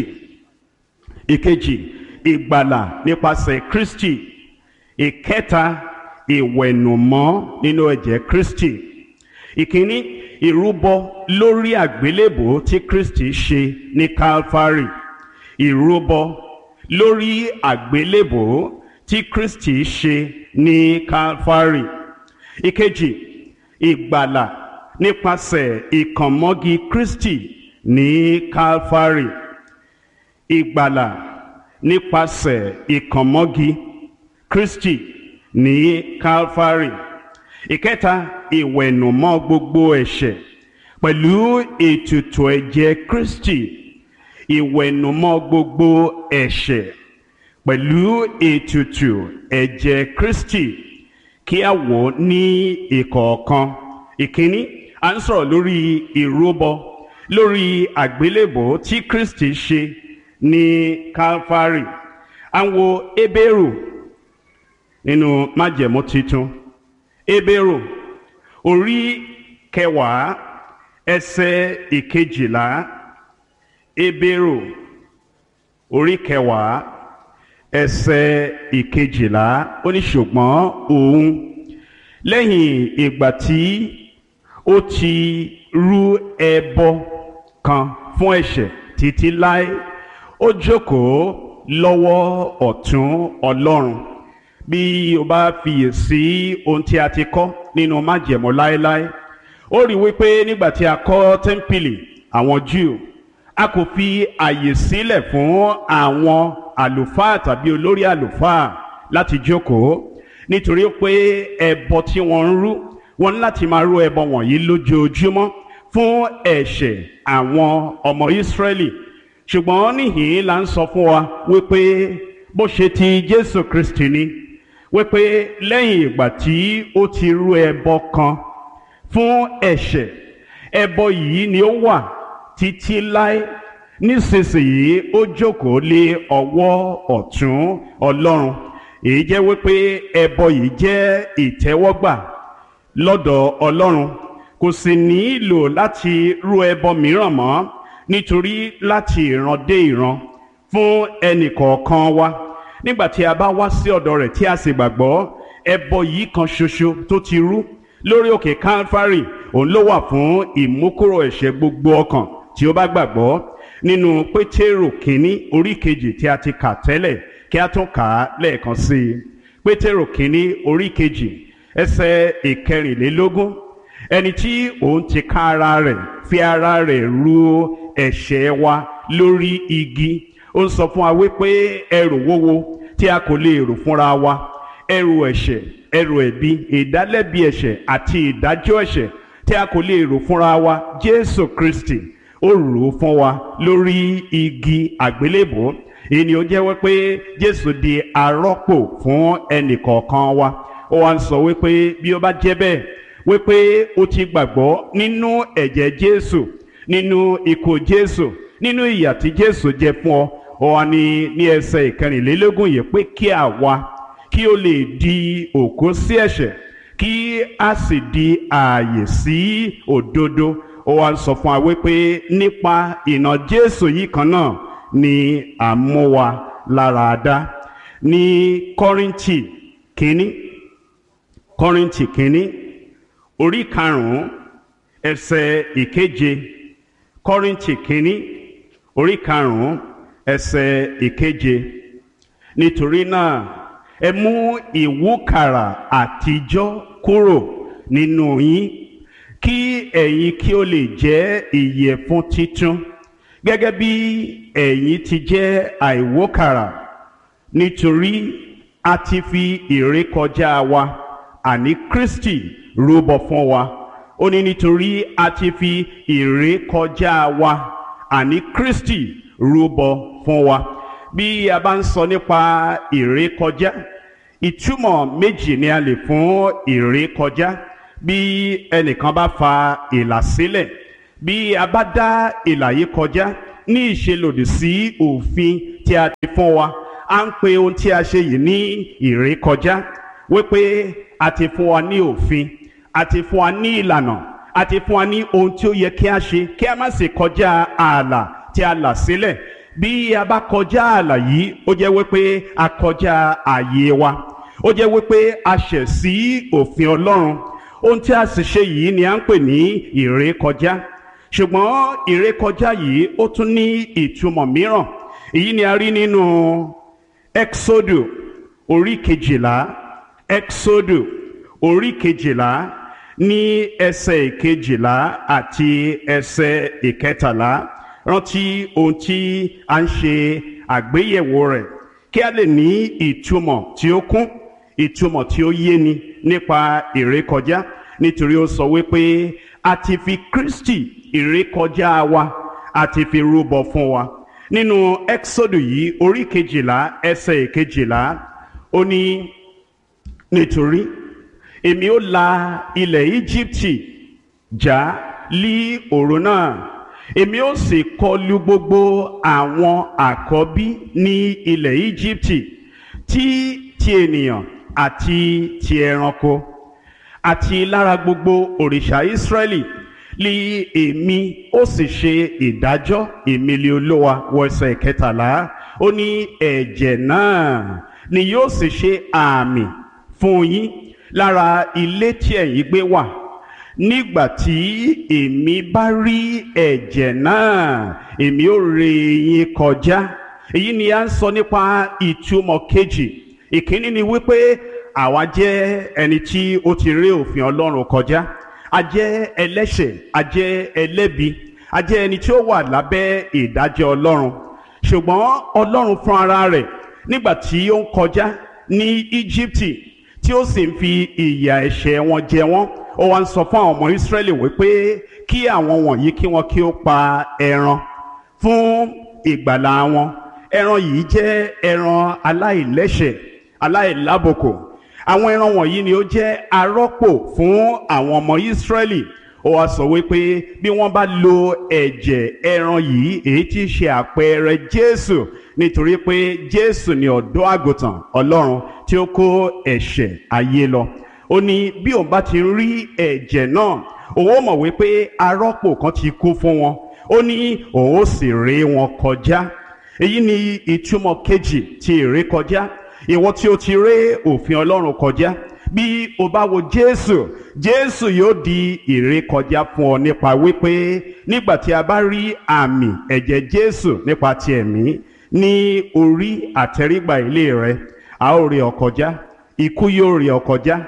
Ìkejì, ìgbàlà nípasẹ̀ Kristi. Ìkẹta, ìwẹ̀nùmọ́ nínú ẹ̀jẹ̀ Kristi. Ìkíní, ìrúbọ lórí àgbélébò tí Kristi ṣe ní Calvary. Ìrúbọ lórí àgbélébò tí Kristi ṣe ní Calvary. Ìkejì, ìgbàlà nípasẹ̀ ìkànmọ́gi Kristi ní Calvary. Ìgbàlà nípasẹ̀ ìkànmọ́gi Kristi ní Calvary. Ìkẹta, ìwẹ̀nùmọ́ gbogbo ẹ̀ṣẹ̀ pẹ̀lú ètùtù ẹ̀jẹ̀ Kristi. Ìwẹ̀nùmọ́ gbogbo ẹ̀ṣẹ̀ pẹ̀lú ètùtù ẹ̀jẹ̀ Kristi. Kí a wò ní ìkọ̀ọ̀kan. Ìkíní, à ń sọ̀rọ̀ lórí ìrúbọ lórí àgbélébò tí Kristi ṣe ní Calvary. À ń wo Hébérù nínú májẹ̀mú titun. Hébérù orí kẹwàá ẹsẹ̀ ìkejìlá. Hébérù orí kẹwàá ẹsẹ̀ ìkejìlá. Ó ní ṣùgbọ́n òun lẹ́yìn ìgbà tí ó ti rú ẹbọ kan fún ẹ̀ṣẹ̀ títí láé, ó jókòó lọ́wọ́ ọ̀tún Ọlọ́run. Bí o bá fiyèsí ohun tí a ti kọ́ nínú májẹ̀mú láéláé, ó rí wípé nígbà tí a kọ́ tẹ́ḿpìlì àwọn Júù, a kò fi àyè sílẹ̀ fún àwọn àlùfáà tàbí olórí àlùfáà láti jókòó, nítorí pé ẹbọ tí wọ́n ń rú, wọ́n ní láti máa rú ẹbọ wọ̀nyí lójoojúmọ́ fún ẹ̀ṣẹ̀ àwọn ọmọ Ísírẹ́lì. Ṣùgbọ́n níhìn-ín là ń sọ fún wa wípé bó ṣe ti Jésù Kristi ni, wípé lẹ́yìn ìgbà tí ó ti rú ẹbọ kan fún ẹ̀ṣẹ̀, ẹbọ yìí ni ó wà títí láé. Nísinsìnyí ó jókòó lé ọwọ́ ọ̀tún Ọlọ́run. Èyí jẹ́ wípé ẹbọ yìí jẹ́ ìtẹ́wọ́gbà lọ́dọ̀ Ọlọ́run. Kò sì nílò láti rú ẹbọ mìíràn mọ́, nítorí láti ìran dé ìran fún ẹnì kọ̀ọ̀kan wa, nígbà tí a bá wá sí ọ̀dọ̀ rẹ̀ tí a sì gbàgbọ́, ẹbọ yìí kan ṣoṣo tó ti rú lórí òkè Calvary, òun ló wà fún ìmúkúrò ẹ̀ṣẹ̀ gbogbo ọkàn tí ó bá gbàgbọ́. Nínú Pétérù kínní orí kejì tí a ti kà tẹ́lẹ̀, kí a tún kà á lẹ́ẹ̀kan sí i. Pétérù kínní orí kejì ẹsẹ̀ ìkẹrìnlélógún. Ẹni tí òun ti ká ara rẹ̀ fi ara rẹ̀ rú ẹ̀ṣẹ̀ wa lórí igi. Ó ń sọ fún wa wípé ẹrù wúwo tí a kò lè rù fúnra wa, ẹrù ẹ̀ṣẹ̀, ẹrù ẹ̀bi, ìdálẹ́bi ẹ̀ṣẹ̀ àti ìdájọ́ ẹ̀ṣẹ̀ tí a kò lè rù fúnra wa, Jésù Kristi ó rù ú fún wa lórí igi àgbélébùú. Èyí ni ó jẹ́ wípé Jésù di arọ́pò fún ẹnì kọ̀ọ̀kan wa. Ó wá ń sọ wípé bí ó bá jẹ́ bẹ́ẹ̀, wípé ó ti gbàgbọ́ nínú ẹ̀jẹ̀ Jésù, nínú ikú Jésù, nínú ìyà tí Jésù jẹ fún ọ. Ó wá ní ní ẹsẹ̀ ìkẹrìnlélógún yìí pé kí àwa kí ó lè di òkú sí ẹ̀ṣẹ̀, kí a sì di ààyè sí òdodo. Ó wá ń sọ fún wa wípé nípa ìnà Jésù yìí kan náà ni à ń mú wa lára dá. Ní Kọ́ríńtì kínní, Kọ́ríńtì kínní orí karùn-ún ẹsẹ̀ ìkeje. Kọ́ríńtì kínní orí karùn-ún ẹsẹ̀ ìkeje. Nítorí náà ẹ mú ìwúkàrà àtijọ́ kúrò nínú yín, kí ẹ̀yin kí ó lè jẹ́ ìyẹ̀fun titun, gẹ́gẹ́ bí ẹ̀yin ti jẹ́ àìwúkàrà. Nítorí a ti fi ìrékọjá wa, àní Kristi, rúbọ fún wa. Ó ní nítorí a ti fi ìrékọjá wa, àní Kristi, rúbọ fún wa. Bí a bá ń sọ nípa ìrékọjá, ìtumọ̀ méjì ni a lè fún ìrékọjá. bí ẹnìkan bá fa ìlà sílẹ̀, bí a bá dá ìlà yìí kọjá ní ìṣelòdì sí òfin tí a ti fún wa, à ń pe ohun tí a ṣe yìí ní ìrékọjá, wípé a ti fún wa ní òfin, a ti fún wa ní ìlànà, a ti fún wa ní ohun tí ó yẹ kí a ṣe, kí a má sì kọjá ààlà tí a là sílẹ̀. Bí a bá kọjá ààlà yìí, ó jẹ́ wípé a kọjá ààyè wa, ó jẹ́ wípé a ṣẹ̀ sí òfin Ọlọ́run. Ohun tí a sì ṣe yìí ni à ń pè ní ìrékọjá. Ṣùgbọ́n ìrékọjá yìí ó tún ní ìtumọ̀ mìíràn. Èyí ni a rí nínú Exodu orí kejìlá, Exodu orí kejìlá ní ẹsẹ̀ ìkejìlá àti ẹsẹ̀ ìkẹtàlá. Rántí ohun tí a ń ṣe àgbéyẹ̀wò rẹ̀ kí a lè ní ìtumọ̀ tí ó kún, ìtumọ̀ tí ó yéni nípa ìrékọjá, nítorí ó sọ wípé a ti fi Kristi ìrékọjá wa a ti fi rúbọ fún wa. Nínú Exodu yìí orí kejìlá ẹsẹ̀ ìkejìlá, ó ní nítorí èmi ó la ilẹ̀ Íjíbítì já lí òru náà, èmi ó sì kọlu gbogbo àwọn àkọ́bí ní ilẹ̀ Íjíbítì, tí ti ènìyàn àti ti ẹranko, àti lára gbogbo òrìṣà Ísírẹ́lì li èmi ó sì ṣe ìdájọ́, èmi li Olúwa. Wọ ẹsẹ̀ kẹtàlá, ó ní ẹ̀jẹ̀ náà ni yóò sì ṣe àmì fún yín lára ilé tí ẹ̀yin gbé wà. Nígbà tí èmi bá rí ẹ̀jẹ̀ náà, èmi ó ré yín kọjá. Èyí ni a ń sọ nípa ìtumọ̀ kejì. Ìkíní ni wípé àwa jẹ́ ẹni tí ó ti ré òfin Ọlọ́run kọjá. A jẹ́ ẹlẹ́ṣẹ̀, a jẹ́ ẹlẹ́bi, a jẹ́ ẹni tí ó wà lábẹ́ ìdájọ́ Ọlọ́run. Ṣùgbọ́n Ọlọ́run fún ara rẹ̀ nígbà tí ó ń kọjá ní Íjíbítì, tí ó sì ń fi ìyà ẹ̀ṣẹ̀ wọn jẹ wọ́n, ó wá ń sọ fún àwọn ọmọ Ísírẹ́lì wípé kí àwọn wọ̀nyí kí wọ́n kí ó pa ẹran fún ìgbàlà wọn. Ẹran yìí jẹ́ ẹran aláìlẹ́ṣẹ̀, aláìlábùkù. Àwọn ẹran wọ̀nyí ni ó jẹ́ arọ́pò fún àwọn ọmọ Ísírẹ́lì. Ó wá sọ wípé bí wọ́n bá lo ẹ̀jẹ̀ ẹran yìí, èyí tí í ṣe àpẹẹrẹ Jésù, nítorí pé Jésù ni ọ̀dọ́ àgùntàn Ọlọ́run tí ó kó ẹ̀ṣẹ̀ ayé lọ. Ó ní bí òun bá ti rí ẹ̀jẹ̀ náà, òun ó mọ̀ wípé arọ́pò kan ti kú fún wọn. Ó ní òun ó sì ré wọn kọjá. Èyí ni ìtumọ̀ kejì ti ìrékọjá. Ìwọ tí o ti ré òfin Ọlọ́run kọjá, bí o bá wo Jésù, Jésù yóò di ìrékọjá fún ọ nípa wípé nígbà tí a bá rí àmì ẹ̀jẹ̀ Jésù nípa ti ẹ̀mí ní orí àtẹrígbà ilé rẹ, a ó ré ọ kọjá. Ikú yóò ré ọ kọjá,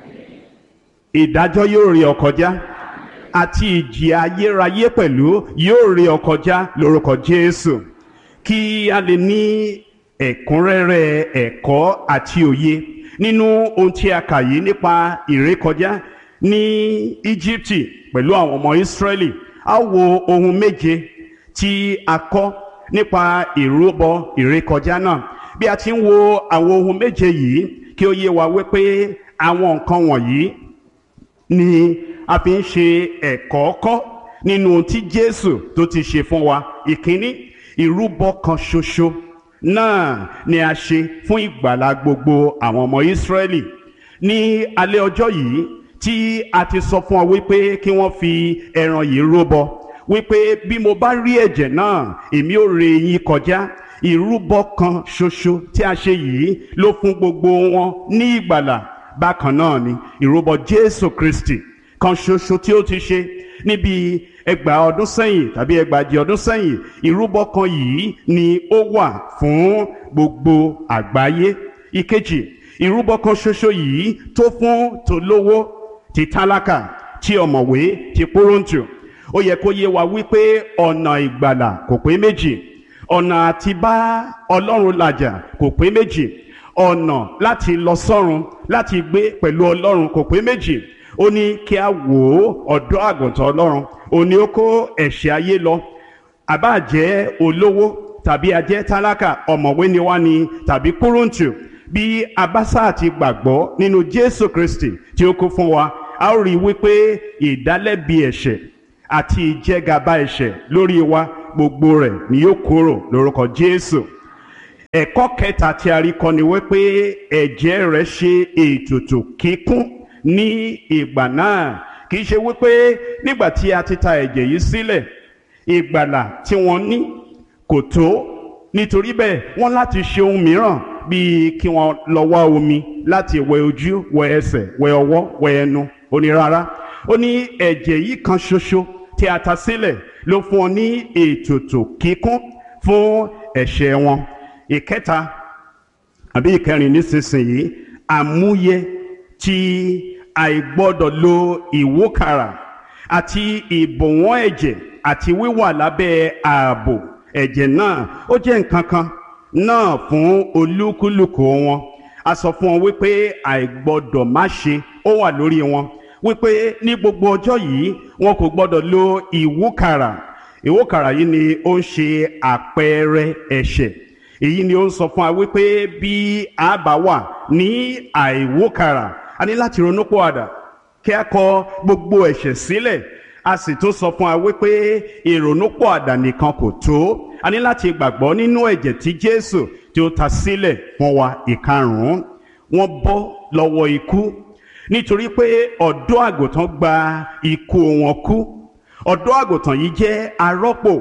ìdájọ́ yóò ré ọ kọjá, àti ìjì ayérayé pẹ̀lú yóò ré ọ kọjá lórúkọ Jésù. Kí a lè ní ẹ̀kúnrẹ́rẹ́ ẹ̀kọ́ àti òye nínú ohun tí a kà yìí nípa ìrékọjá ní Íjíbítì pẹ̀lú àwọn ọmọ Ísírẹ́lì, a wo ohun méje tí a kọ́ nípa ìrúbọ ìrékọjá náà. Bí a ti ń wo àwọn ohun méje yìí, kí ó yé wa wípé àwọn nǹkan wọ̀nyí ni a fi ń ṣe ẹ̀kọ́ kọ́ nínú ohun tí Jésù tó ti ṣe fún wa. Ìkíní, ìrúbọ kan ṣoṣo náà ni a ṣe fún ìgbàlà gbogbo àwọn ọmọ Ísírẹ́lì. Ní alẹ́ ọjọ́ yìí tí a ti sọ fún ọ wípé kí wọ́n fi ẹran yìí rúbọ, wípé bí mo bá rí ẹ̀jẹ̀ náà, èmi ó ré yín kọjá. Ìrúbọ kan ṣoṣo tí a ṣe yìí ló fún gbogbo wọn ní ìgbàlà. Bákan náà ni ìrúbọ Jésù Kristi kan ṣoṣo tí ó ti ṣe níbi ẹgbàá ọdún sẹ́yìn tàbí ẹgbàájì ọdún sẹ́yìn. Ìrúbọ kan yìí ni ó wà fún gbogbo àgbáyé. Ìkejì, ìrúbọ kan ṣoṣo yìí tó fún tolówó, ti tálákà, ti ọ̀mọ̀wé, ti pọ́rọ̀ǹtù. Ó yẹ kó yé wa wípé ọ̀nà ìgbàlà kò pé méjì, ọ̀nà àti bá Ọlọ́run làjà kò pé méjì, ọ̀nà láti lọ sọ́run, láti gbé pẹ̀lú Ọlọ́run kò pé méjì. Ó ní kí a wò ó ọ̀dọ́ àgùntàn Ọlọ́run, ó ní ó kó ẹ̀ṣẹ̀ ayé lọ. Àbá jẹ́ olówó tàbí a jẹ́ tálákà, ọ̀mọ̀wé ni wá ni tàbí kúrúǹtù, bí a bá sáà ti gbàgbọ́ nínú Jésù Kristi tí ó kú fún wa, a ó rí wípé ìdálẹ́bi ẹ̀ṣẹ̀ àti ìjẹgàba ẹ̀ṣẹ̀ lórí wa gbogbo rẹ̀ ni yóò kúrò lórúkọ Jésù. Ẹ̀kọ́ kẹta tí a rí kọ́ ni wípé ẹ̀jẹ̀ rẹ̀ ṣe ètùtù kíkún ní ìgbà náà. Kì í ṣe wípé nígbà tí a ti ta ẹ̀jẹ̀ yìí sílẹ̀ ìgbàlà tí wọ́n ní kò tó, nítorí bẹ́ẹ̀ wọ́n láti ṣe ohun mìíràn bíi kí wọ́n lọ wá omi láti wẹ ojú, wẹ ẹsẹ̀, wẹ ọwọ́, wẹ ẹnu. Ó ní rárá, ó ní ẹ̀jẹ̀ yìí kan ṣoṣo tí a ta sílẹ̀ ló fún ọ ní ètùtù kíkún fún ẹ̀ṣẹ̀ wọn. Ìkẹta àbí ìkẹrin nísinsìnyí, àmúyẹ tí àìgbọ́dọ̀ lo ìwúkàrà àti ìbọ̀wọ́n ẹ̀jẹ̀ àti wíwà lábẹ́ ààbò ẹ̀jẹ̀ náà, ó jẹ́ nǹkan kan náà fún olúkúlùkù wọn. A sọ fún wọn wípé àìgbọ́dọ̀ má ṣe ó wà lórí wọn, wípé ní gbogbo ọjọ́ yìí wọn kò gbọ́dọ̀ lo ìwúkàrà. Ìwúkàrà yìí ni ó ń ṣe àpẹẹrẹ ẹ̀ṣẹ̀. Èyí ni ó ń sọ fún wa wípé bí a bá wà ní àìwúkàrà, a ní láti ronúpìwàdà kí a kọ gbogbo ẹ̀ṣẹ̀ sílẹ̀. A sì tún sọ fún wa wípé ìrònúpìwàdà nìkan kò tó, a ní láti gbàgbọ́ nínú ẹ̀jẹ̀ tí Jésù tí ó ta sílẹ̀ fún wa. Ìkarùn-ún, wọ́n bọ́ lọ́wọ́ ikú nítorí pé ọ̀dọ́ àgùntàn gba ikú wọn kú. Ọ̀dọ́ àgùntàn yìí jẹ́ arọ́pò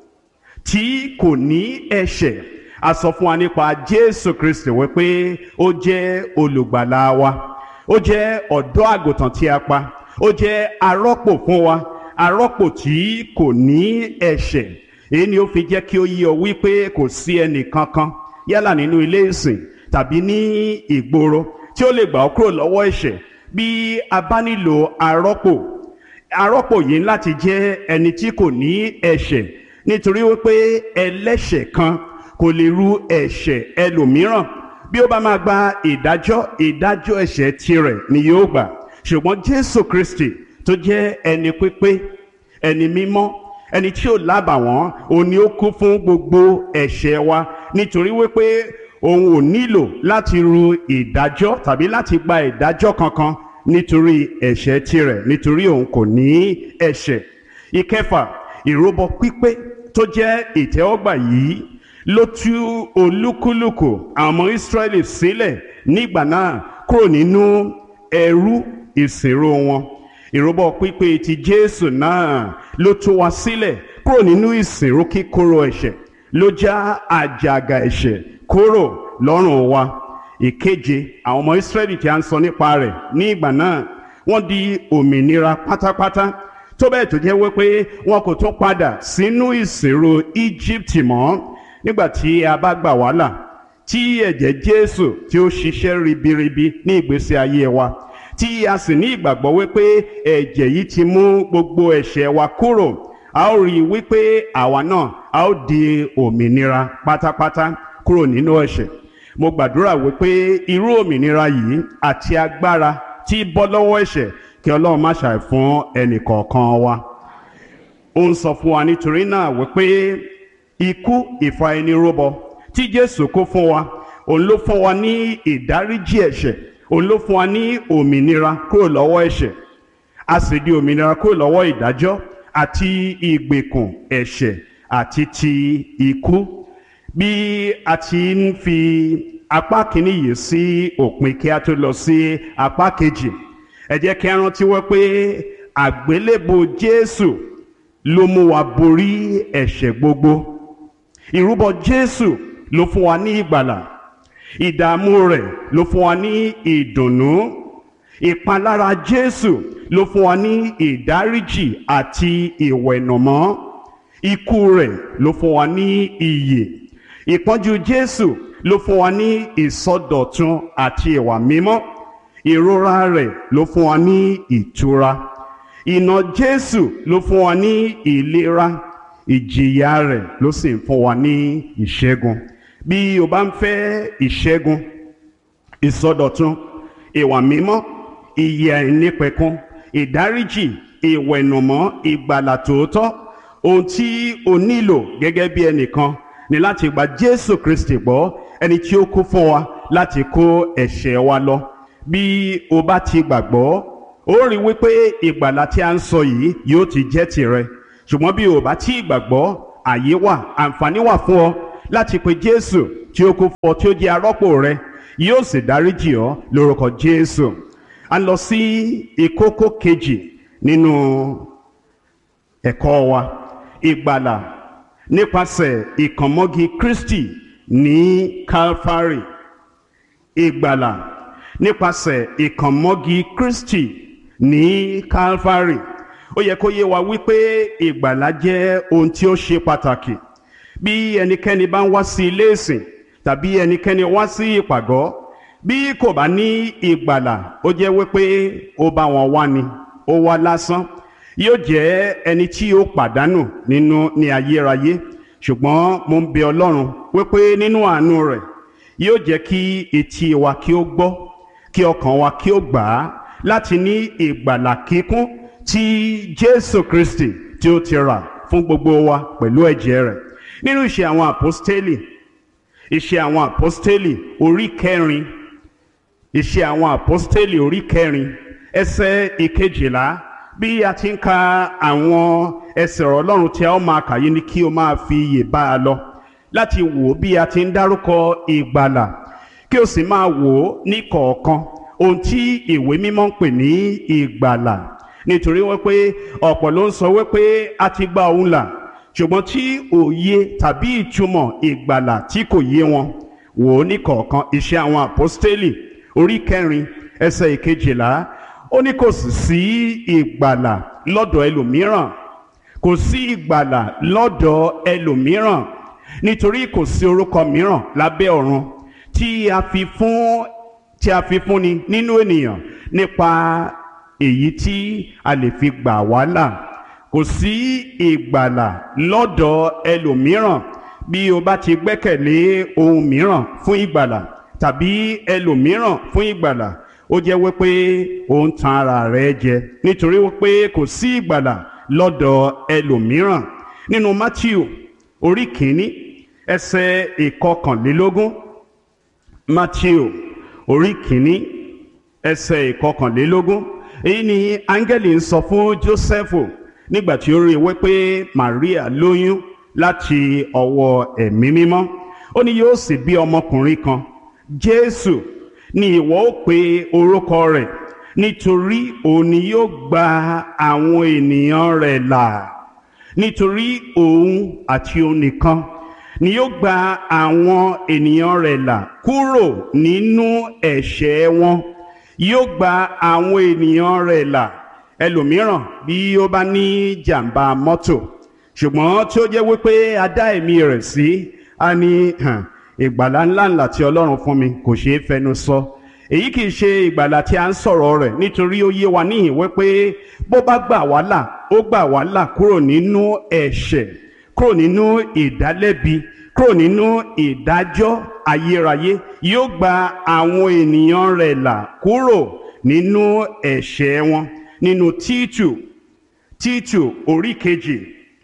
tí kò ní ẹ̀ṣẹ̀. A sọ fún wa nípa Jésù Kristi wípé ó jẹ́ olùgbàlà wa, ó jẹ́ ọ̀dọ́ àgùntàn tí a pa, ó jẹ́ arọ́pò fún wa, arọ́pò tí kò ní ẹ̀ṣẹ̀. Èyí ni ó fi jẹ́ kí ó yé ọ wípé kò sí ẹnì kankan yálà nínú ilé ìsìn tàbí ní ìgboro tí ó lè gbà ọ́ kúrò lọ́wọ́ ẹ̀ṣẹ̀ bí a bá nílò arọ́pò. Arọ́pò yìí láti jẹ́ ẹni tí kò ní ẹ̀ṣẹ̀, nítorí wípé ẹlẹ́ṣẹ̀ kan kò lè ru ẹ̀ṣẹ̀ ẹlòmíràn. Bí ó bá máa gba ìdájọ́, ìdájọ́ ẹ̀ṣẹ̀ tirẹ̀ ni yóò gbà. Ṣùgbọ́n Jésù Kristi tó jẹ́ ẹni pípé, ẹni mímọ́, ẹni tí ò lábàwọ́n, òun ni ó kú fún gbogbo ẹ̀ṣẹ̀ wa, nítorí wípé òun ò nílò láti ru ìdájọ́ tàbí láti gba ìdájọ́ kankan nítorí ẹ̀ṣẹ̀ tirẹ̀, nítorí òun kò ní ẹ̀ṣẹ̀. Ìkẹfà, ìrúbọ pípé tó jẹ́ ìtẹ́wọ́gbà yìí ló tú olúkúlùkù àwọn ọmọ Ísírẹ́lì sílẹ̀ nígbà náà kúrò nínú ẹrú ìsìnrú wọn. Ìrúbọ pípé ti Jésù náà ló tú wa sílẹ̀ kúrò nínú ìsìnrú kíkorò ẹ̀ṣẹ̀, ló já àjàgà ẹ̀ṣẹ̀ kúrò lọ́rùn wa. Ìkeje, àwọn ọmọ Ísírẹ́lì tí a ń sọ nípa rẹ̀ ní ìgbà náà wọ́n di òmìnira pátápátá, tó bẹ́ẹ̀ tó jẹ́ wípé wọn kò tún padà sínú ìsìnrú Íjíbítì mọ́. Nígbà tí a bá gbà wá là, tí ẹ̀jẹ̀ Jésù tí ó ṣiṣẹ́ ribiribi ní ìgbésí ayé wa, tí a sì ní ìgbàgbọ́ wípé ẹ̀jẹ̀ yìí ti mú gbogbo ẹ̀ṣẹ̀ wa kúrò, a ó rí i wípé àwa náà a ó di òmìnira pátápátá kúrò nínú ẹ̀ṣẹ̀. Mo gbàdúrà wípé irú òmìnira yìí àti agbára tí bọ́ lọ́wọ́ ẹ̀ṣẹ̀ kí Ọlọ́run má ṣàì fún ẹnì kọ̀ọ̀kan wa. Ó ń sọ fún wa nítorí náà wípé ikú ìfà ẹni rúbọ tí Jésù kó fún wa, òun ló fún wa ní ìdáríjì ẹ̀ṣẹ̀, òun ló fún wa ní òmìnira kúrò lọ́wọ́ ẹ̀ṣẹ̀. A sì di òmìnira kúrò lọ́wọ́ ìdájọ́ àti ìgbèkùn ẹ̀ṣẹ̀ àti ti ikú. Bí a ti ń fi apá kìíní yìí sí òpin kí a tó lọ sí apá kejì, ẹ jẹ́ kí a rántí wọ́n pé àgbélébùú Jésù ló mú wa borí ẹ̀ṣẹ̀ gbogbo. Ìrúbọ Jésù ló fún wa ní ìgbàlà, ìdààmú rẹ̀ ló fún wa ní ìdùnnú, ìpalára Jésù ló fún wa ní ìdáríjì àti ìwẹ̀nùmọ́, ikú rẹ̀ ló fún wa ní ìyè, ìpọ́njú Jésù ló fún wa ní ìsọdọ̀tun àti ìwà mímọ́, ìrora rẹ̀ ló fún wa ní ìtura, ìnà Jésù ló fún wa ní ìlera, ìjìyà rẹ̀ ló sì ń fún wa ní ìṣẹ́gun. Bí o bá ń fẹ́ ìṣẹ́gun, ìsọdọ̀tun, ìwà mímọ́, ìyè àìnípẹ̀kun, ìdáríjì, ìwẹ̀nùmọ́, ìgbàlà tòótọ́, ohun tí o nílò gẹ́gẹ́ bí ẹnìkan ni láti gba Jésù Kristi gbọ́, ẹni tí ó kú fún wa láti kó ẹ̀ṣẹ̀ wa lọ. Bí o bá ti gbàgbọ́, ó rí wípé ìgbàlà tí a ń sọ yìí yóò ti jẹ́ tìrẹ. Ṣùgbọ́n bí o bá tí ìgbàgbọ́, àyè wà, àǹfààní wà fún ọ láti pe Jésù tí ó kú fún ọ, tí ó jẹ́ arọ́pò rẹ, yóò sì dáríjì ọ́ lórúkọ Jésù. A lọ sí ìkókó kejì nínú ẹ̀kọ́ wa, ìgbàlà nípasẹ̀ ìkànmọ́gi Kristi ní Calvary. Ìgbàlà nípasẹ̀ ìkànmọ́gi Kristi ní Calvary. Ó yẹ kó yé wa wípé ìgbàlà jẹ́ ohun tí ó ṣe pàtàkì. Bí ẹnikẹ́ni bá ń wá sí ilé ìsìn tàbí ẹnikẹ́ni wá sí ìpàgọ́, bí kò bá ní ìgbàlà, ó jẹ́ wípé ó bá wọn wá ni, ó wá lásán. Yóò jẹ́ ẹni tí ó pàdánù nínú ní ayérayé. Ṣùgbọ́n mo ń bẹ Ọlọ́run wípé nínú àánú rẹ̀ yóò jẹ́ kí etí wa kí ó gbọ́, kí ọkàn wa kí ó gbà á láti ní ìgbàlà kíkún tí Jésù Kristi tí ó ti rà fún gbogbo wa pẹ̀lú ẹ̀jẹ̀ rẹ̀. Nínú ìṣe àwọn àpọ́stélì, ìṣe àwọn àpọ́stélì orí kẹrin, ìṣe àwọn àpọ́stélì orí kẹrin ẹsẹ̀ ìkejìlá, bí a ti ń ka àwọn ẹsẹ̀ ọ̀rọ̀ Ọlọ́run tí a ó máa kà yìí ni kí o máa fi iyè bá a lọ láti wò bí a ti ń dárúkọ ìgbàlà, kí o sì máa wò ó ní kọ̀ọ̀kan ohun tí ìwé mímọ́ ń pè ní ìgbàlà. Nítorí wípé ọ̀pọ̀ ló ń sọ wípé a ti gba òun là, ṣùgbọ́n tí òye tàbí ìtumọ̀ ìgbàlà tí kò yé wọn. Wò ó ní kọ̀ọ̀kan. Iṣẹ́ àwọn àpọ́stélì orí kẹrin ẹsẹ̀ ìkejìlá, ó ní kò sì sí ìgbàlà lọ́dọ̀ ẹlòmíràn, kò sí ìgbàlà lọ́dọ̀ ẹlòmíràn, nítorí kò sí orúkọ mìíràn lábẹ́ ọ̀run tí a fi fún tí a fi fúnni nínú ènìyàn nípa èyí tí a lè fi gbà wá là. Kò sí ìgbàlà lọ́dọ̀ ẹlòmíràn. Bí o bá ti gbẹ́kẹ̀lé ohun mìíràn fún ìgbàlà tàbí ẹlòmíràn fún ìgbàlà, ó jẹ́ wípé ó ń tan ara rẹ̀ jẹ, nítorí wípé kò sí ìgbàlà lọ́dọ̀ ẹlòmíràn. Nínú Mátíù orí kìíní ẹsẹ̀ ìkọkànlélógún, Mátíù orí kìíní ẹsẹ̀ ìkọkànlélógún, èyí ni áńgẹ́lì ń sọ fún Jósẹ́fù nígbà tí ó rí i wípé Màríà lóyún láti ọwọ́ ẹ̀mí mímọ́. Ó ní yóò sì bí ọmọkùnrin kan, Jésù ni ìwọ ó pe orúkọ rẹ̀, nítorí òun ni yóò gba àwọn ènìyàn rẹ̀ là. Nítorí òun àti òun nìkan ni yóò gba àwọn ènìyàn rẹ̀ là kúrò nínú ẹ̀ṣẹ̀ wọn. Yóò gba àwọn ènìyàn rẹ̀ là. Ẹlòmíràn bí ó bá ní jàǹbá mọ́tò, ṣùgbọ́n tí ó jẹ́ wípé a dá ẹ̀mí rẹ̀ sí, a ní ìgbàlà ńláńlá tí Ọlọ́run fún mi kò ṣeé fẹnu sọ. Èyí kìí ṣe ìgbàlà tí a ń sọ̀rọ̀ rẹ̀, nítorí ó yé wa níhìn wípé bó bá gbà wá là, ó gbà wá là kúrò nínú ẹ̀ṣẹ̀, kúrò nínú ìdálẹ́bi, kúrò nínú ìdájọ́ ayérayé. Yóò gba àwọn ènìyàn rẹ̀ là kúrò nínú ẹ̀ṣẹ̀ wọn. Nínú Títù, Títù orí kejì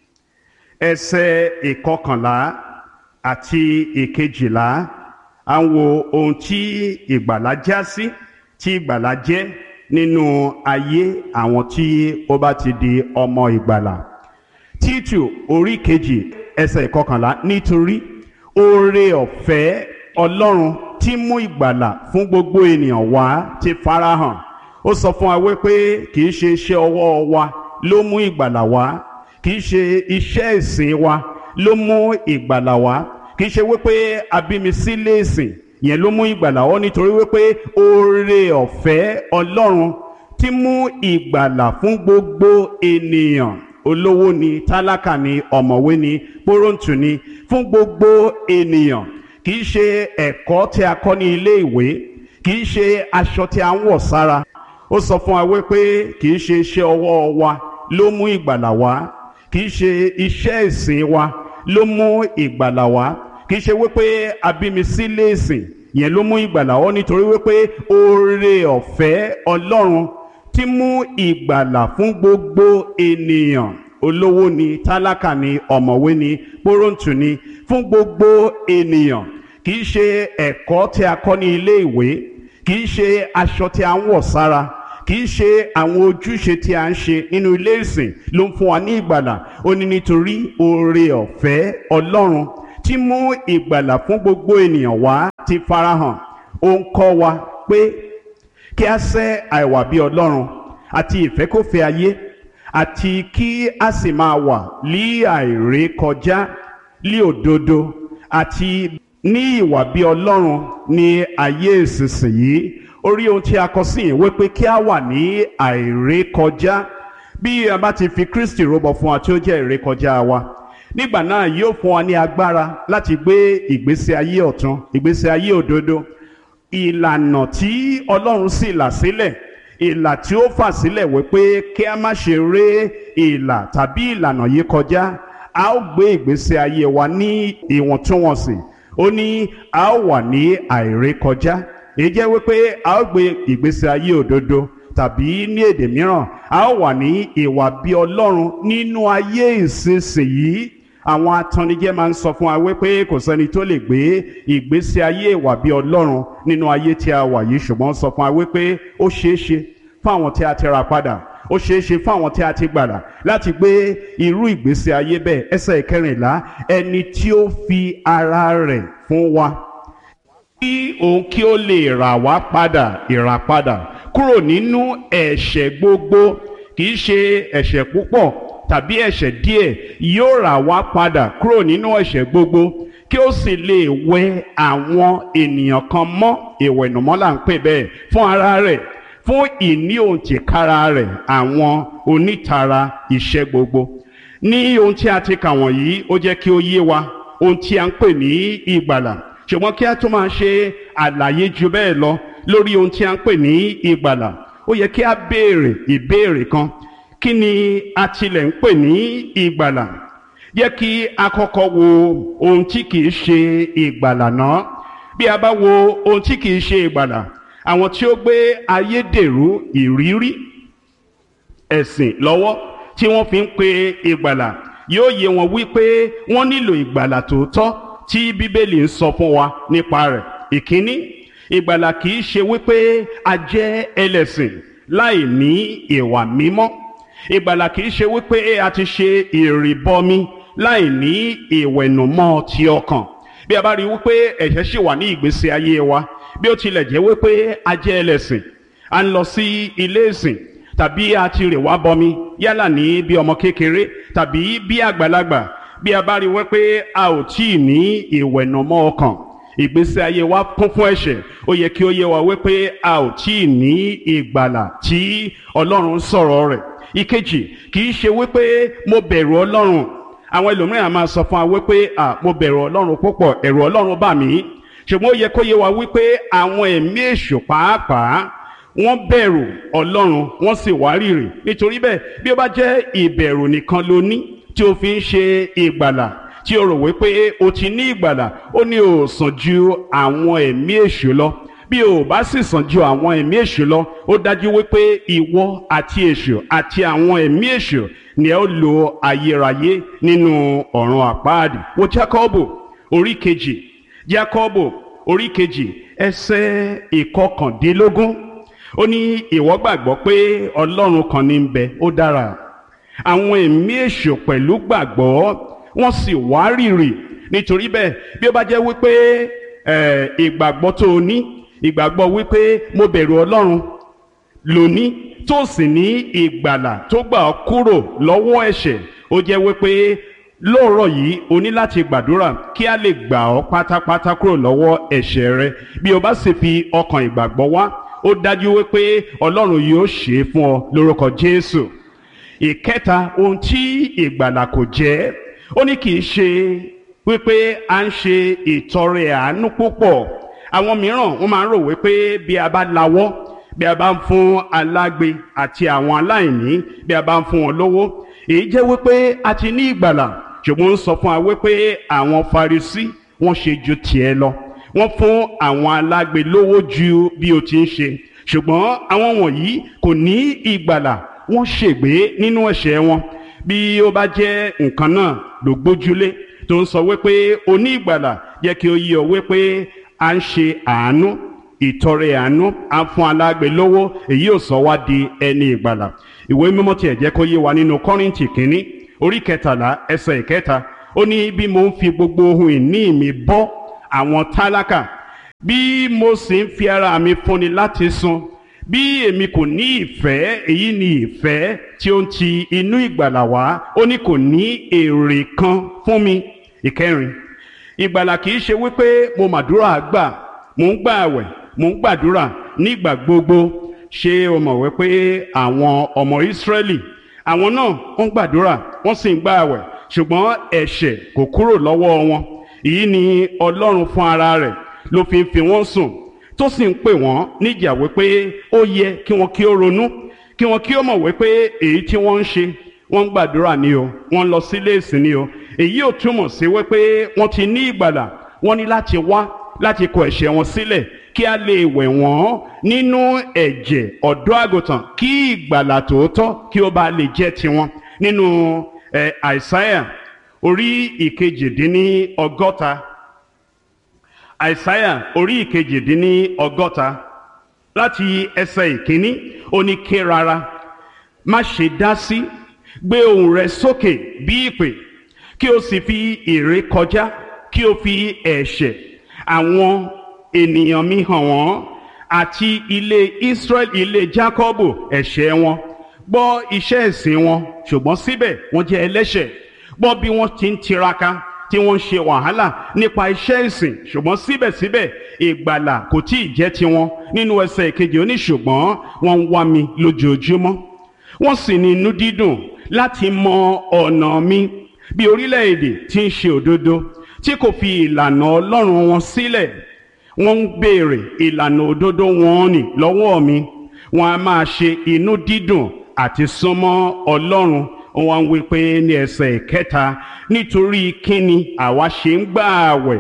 ẹsẹ̀ ìkọkànlá àti ìkejìlá, à ń wo ohun tí ìgbàlà já sí, tí ìgbàlà jẹ́ nínú ayé àwọn tí ó bá ti di ọmọ ìgbàlà. Títù orí kejì ẹsẹ̀ ìkọkànlá, nítorí oore ọ̀fẹ́ Ọlọ́run tí mú ìgbàlà fún gbogbo ènìyàn wá ti farahàn. Ó sọ fún wa wípé kìí ṣe iṣẹ́ ọwọ́ wa ló mú ìgbàlà wá, kìí ṣe iṣẹ́ ìsìn wa ló mú ìgbàlà wá, kìí ṣe wípé abímisílẹ̀ ìsìn yẹn ló mú ìgbàlà wá, nítorí wípé oore ọ̀fẹ́ Ọlọ́run tí mú ìgbàlà fún gbogbo ènìyàn, olówó ni, tálákà ni, ọ̀mọ̀wé ni, pọ́rọ̀ǹtù ni, fún gbogbo ènìyàn. Kìí ṣe ẹ̀kọ́ tí a kọ́ ní ilé ìwé, kìí ṣe aṣọ tí a ń wọ̀ sára. Ó sọ fún wa wípé kìí ṣe iṣẹ́ ọwọ́ wa ló mú ìgbàlà wá, kìí ṣe iṣẹ́ ìsìn wa ló mú ìgbàlà wá, kìí ṣe wípé abímisílẹ̀ ìsìn yẹn ló mú ìgbàlà wá, nítorí wípé oore ọ̀fẹ́ Ọlọ́run tí mú ìgbàlà fún gbogbo ènìyàn, olówó ni, tálákà ni, ọ̀mọ̀wé ni, pọ́rọ̀ǹtù ni, fún gbogbo ènìyàn. Kìí ṣe ẹ̀kọ́ tí a kọ́ ní ilé ìwé, kìí ṣe aṣọ tí a ń wọ̀ sára, kì í ṣe àwọn ojúṣe tí a ń ṣe nínú ilé ìsìn ló ń fún wa ní ìgbàlà. Ó ní nítorí oore ọ̀fẹ́ Ọlọ́run tí mú ìgbàlà fún gbogbo ènìyàn wá ti farahàn. Ó ń kọ́ wa pé kí a sẹ́ àìwà bí Ọlọ́run àti ìfẹ́kọ̀fẹ́ ayé, àti kí a sì máa wà ní àìrékọjá, ní òdodo àti ní ìwà bí Ọlọ́run ní ayé ìsinsìnyí. Orí ohun tí a kọ sí ìwé pé kí a wà ní àìrékọjá. Bí a bá ti fi Kristi rúbọ fún wa tí ó jẹ́ ìrékọjá wa, nígbà náà yóò fún wa ní agbára láti gbé ìgbésí ayé ọ̀tun, ìgbésí ayé òdodo. Ìlànà tí Ọlọ́run sì là sílẹ̀, ìlà tí ó fà sílẹ̀ wípé kí a má ṣe ré ìlà tàbí ìlànà yìí kọjá, a ó gbé ìgbésí ayé wa ní ìwọ̀ntúnwọ̀nsì. Ó ní a ó wà ní àìrékọjá. Èyí jẹ́ wípé a ó gbé ìgbésí ayé òdodo, tàbí ní èdè mìíràn a ó wà ní ìwà bí Ọlọ́run nínú ayé ìsinsìnyí. Àwọn atannijẹ máa ń sọ fún wa wípé kò sẹ́ni tó lè gbé ìgbésí ayé ìwà bí Ọlọ́run nínú ayé tí a wà yìí, ṣùgbọ́n sọ fún wa wípé ó ṣeé ṣe fún àwọn tí a ti rà padà, ó ṣeé ṣe fún àwọn tí a ti gbàlà láti gbé irú ìgbésí ayé bẹ́ẹ̀. Ẹsẹ̀ ìkẹrìnlá, ẹni tí ó fi ara rẹ̀ fún wa kí òun kí ó lè rà wá padà, ìràpadà kúrò nínú ẹ̀ṣẹ̀ gbogbo, kì í ṣe ẹ̀ṣẹ̀ púpọ̀ tàbí ẹ̀ṣẹ̀ díẹ̀, yóò rà wá padà kúrò nínú ẹ̀ṣẹ̀ gbogbo, kí ó sì lè wẹ àwọn ènìyàn kan mọ́, ìwẹ̀nùmọ́ là ń pè bẹ́ẹ̀, fún ara rẹ̀, fún ìní òǹtìkára rẹ̀, àwọn onítara iṣẹ́ gbogbo. Ní ohun tí a ti kà wọ̀nyí, ó jẹ́ kí ó yé wa ohun tí a ń pè ní ìgbàlà. Ṣùgbọ́n kí a tó máa ṣe àlàyé ju bẹ́ẹ̀ lọ lórí ohun tí a ń pè ní ìgbàlà, ó yẹ kí a béèrè ìbéèrè kan. Kí ni a tilẹ̀ ń pè ní ìgbàlà? Jẹ́ kí a kọ́kọ́ wo ohun tí kìí ṣe ìgbàlà náà. Bí a bá wo ohun tí kìí ṣe ìgbàlà, àwọn tí ó gbé ayédèrú ìrírí ẹ̀sìn lọ́wọ́ tí wọ́n fi ń pe ìgbàlà, yóò yé wọn wípé wọ́n nílò ìgbàlà tòótọ́ tí Bíbélì ń sọ fún wa nípa rẹ̀. Ìkíní, ìgbàlà kìí ṣe wípé a jẹ́ ẹlẹ́sìn láì ní ìwà mímọ́. Ìgbàlà kìí ṣe wípé a ti ṣe ìrìbọmi láì ní ìwẹ̀nùmọ́ ti ọkàn. Bí a bá rí wípé ẹ̀ṣẹ̀ ṣì wà ní ìgbésí ayé wa, bí ó tilẹ̀ jẹ́ wípé a jẹ́ ẹlẹ́sìn, a ń lọ sí ilé ìsìn, tàbí a ti rè wá bọmi yálà ní bí ọmọ kékeré tàbí bí àgbàlagbà, bí a bá rí wípé a ò tí ì ní ìwẹ̀nùmọ́ ọkàn, ìgbésí ayé wa kún fún ẹ̀ṣẹ̀, ó yẹ kí ó yé wa wípé a ò tí ì ní ìgbàlà tí Ọlọ́run sọ̀rọ̀ rẹ̀. Ìkejì, kì í ṣe wípé mo bẹ̀rù Ọlọ́run. Àwọn ẹlòmíràn máa sọ fún wa wípé à mo bẹ̀rù Ọlọ́run púpọ̀, ẹ̀rù Ọlọ́run bà mí. Ṣùgbọ́n ó yẹ kó yé wa wípé àwọn ẹ̀mí èṣù pàápàá wọ́n bẹ̀rù Ọlọ́run, wọ́n sì wárìrì. Nítorí bẹ́ẹ̀, bí ó bá jẹ́ ìbẹ̀rù nìkan ló ní tí o fi ń ṣe ìgbàlà, tí o rò wípé o ti ní ìgbàlà, ó ní o sàn ju àwọn ẹ̀mí èṣù lọ. Bí o bá sì sàn ju àwọn ẹ̀mí èṣù lọ, ó dájú wípé ìwọ àti èṣù àti àwọn ẹ̀mí èṣù ni ẹ ó lo ayérayé nínú ọ̀run àpáàdì. Wo Jákọ́bù orí kejì, Jákọ́bù orí kejì ẹsẹ̀ ìkọkàndínlógún. Ó ní ìwọ gbàgbọ́ pé Ọlọ́run kan ní ń bẹ, ó dára. Àwọn ẹ̀mí èṣù pẹ̀lú gbàgbọ́, wọ́n sì wárìrì. Nítorí bẹ́ẹ̀, bí ó bá jẹ́ wípé ẹ̀ ìgbàgbọ́ tó o ní, ìgbàgbọ́ wípé mo bẹ̀rù Ọlọ́run lóní, tó sì ní ìgbàlà tó gbà ọ́ kúrò lọ́wọ́ ẹ̀ṣẹ̀, ó jẹ́ wípé lóòrọ̀ yìí o ní láti gbàdúrà kí a lè gbà ọ́ pátápátá kúrò lọ́wọ́ ẹ̀ṣẹ̀ rẹ. Bí o bá sì fi ọkàn ìgbàgbọ́ wá, ó dájú wípé Ọlọ́run yóò ṣe é fún ọ lórúkọ Jésù. Ìkẹta, ohun tí ìgbàlà kò jẹ́, ó ní kì í ṣe wípé a ń ṣe ìtọrẹ àánú púpọ̀. Àwọn mìíràn wọ́n máa ń rò wípé bí a bá lawọ́, bí a bá ń fún alágbe àti àwọn aláìní, bí a bá ń fún wọn lówó, èyí jẹ́ wípé a ti ní ìgbàlà. Ṣùgbọ́n ń sọ fún wa wípé àwọn Farisí wọ́n ṣe ju tiẹ̀ lọ, wọ́n fún àwọn alágbe lówó ju bí o ti ń ṣe. Ṣùgbọ́n àwọn wọ̀nyí kò ní ìgbàlà, wọ́n ṣègbé nínú ẹ̀ṣẹ̀ wọn. Bí ó bá jẹ́ nǹkan náà ló gbójúlé tó ń sọ wípé o ní ìgbàlà, jẹ́ kí ó yé ọ wípé à ń ṣe àánú, ìtọrẹ àánú á fún alágbe lówó, èyí ò sọ wá di ẹni ìgbàlà. Ìwé mímọ́ tiẹ̀ jẹ́ kó yé wa nínú Kọ́ríńtì kínní orí kẹtàlá ẹsẹ̀ ìkẹta, ó ní bí mo ń fi gbogbo ohun ìní mi bọ́ àwọn tálákà, bí mo sì ń fi ara mi fúnni láti sun, bí èmi kò ní ìfẹ́, èyí ni ìfẹ́ tí ó ń ti inú ìgbàlà wá, ó ní kò ní èrè kan fún mi. Ìkẹrin, ìgbàlà kìí ṣe wípé mo màdúrà gbà, mo ń gbà àwẹ̀, mo ń gbàdúrà nígbà gbogbo. Ṣé o mọ̀ wípé àwọn ọmọ Ísírẹ́lì àwọn náà wọ́n gbàdúrà wọ́n sì ń gbà àwẹ̀, ṣùgbọ́n ẹ̀ṣẹ̀ kò kúrò lọ́wọ́ wọn. Èyí ni Ọlọ́run fún ara rẹ̀ ló fi ń fi wọ́n sùn, tó sì ń pè wọ́n níjà wípé ó yẹ kí wọ́n kí ó ronú, kí wọ́n kí ó mọ̀ wípé èyí tí wọ́n ń ṣe, wọ́n ń gbàdúrà ni o, wọ́n ń lọ sílé ìsìn ni o. Èyí ò túmọ̀ sí wípé wọ́n ti ní ìgbàlà. Wọ́n ní láti wá láti kọ ẹ̀ṣẹ̀ wọn sílẹ̀ kí a lè wẹ̀ wọ́n nínú ẹ̀jẹ̀ ọ̀dọ́ àgùntàn, kí ìgbàlà tòótọ́ kí ó bá lè jẹ́ tiwọn. Nínú ẹ̀ Àìsáyà orí ìkejìdínní ọgọ́ta, Àìsáyà orí ìkejìdínní ọgọ́ta láti ẹsẹ̀ ìkíní, ó ní ké rárá, má ṣe dá sí, gbé ohùn rẹ sókè bí ìpè, kí o sì fi ìrékọjá, kí o fi ẹ̀ṣẹ̀ àwọn ènìyàn mi hàn wọ́n, àti ilé Ísírẹ́lì, ilé Jákọ́bù ẹ̀ṣẹ̀ wọn. Gbọ́ iṣẹ́ ìsìn wọn, ṣùgbọ́n síbẹ̀ wọ́n jẹ́ ẹlẹ́ṣẹ̀. Gbọ́ bí wọ́n ti ń tiraka, tí wọ́n ń ṣe wàhálà nípa iṣẹ́ ìsìn, ṣùgbọ́n síbẹ̀síbẹ̀ ìgbàlà kò tí ì jẹ́ tiwọn. Nínú ẹsẹ̀ ìkejì ó ní ṣùgbọ́n wọ́n ń wá mi lójoojúmọ́, wọ́n sì ní inú dídùn láti mọ ọ̀nà mi, bí orílẹ̀-èdè tí ń ṣe òdodo, tí kò fi ìlànà Ọlọ́run wọn sílẹ̀. Wọ́n ń béèrè ìlànà òdodo wọn nì lọ́wọ́ mi, wọ́n á máa ṣe inú dídùn àti súnmọ́ Ọlọ́run. Wọ́n ń wí pé ní ẹsẹ̀ ìkẹta, nítorí kíni àwa ṣe ń gbà àwẹ̀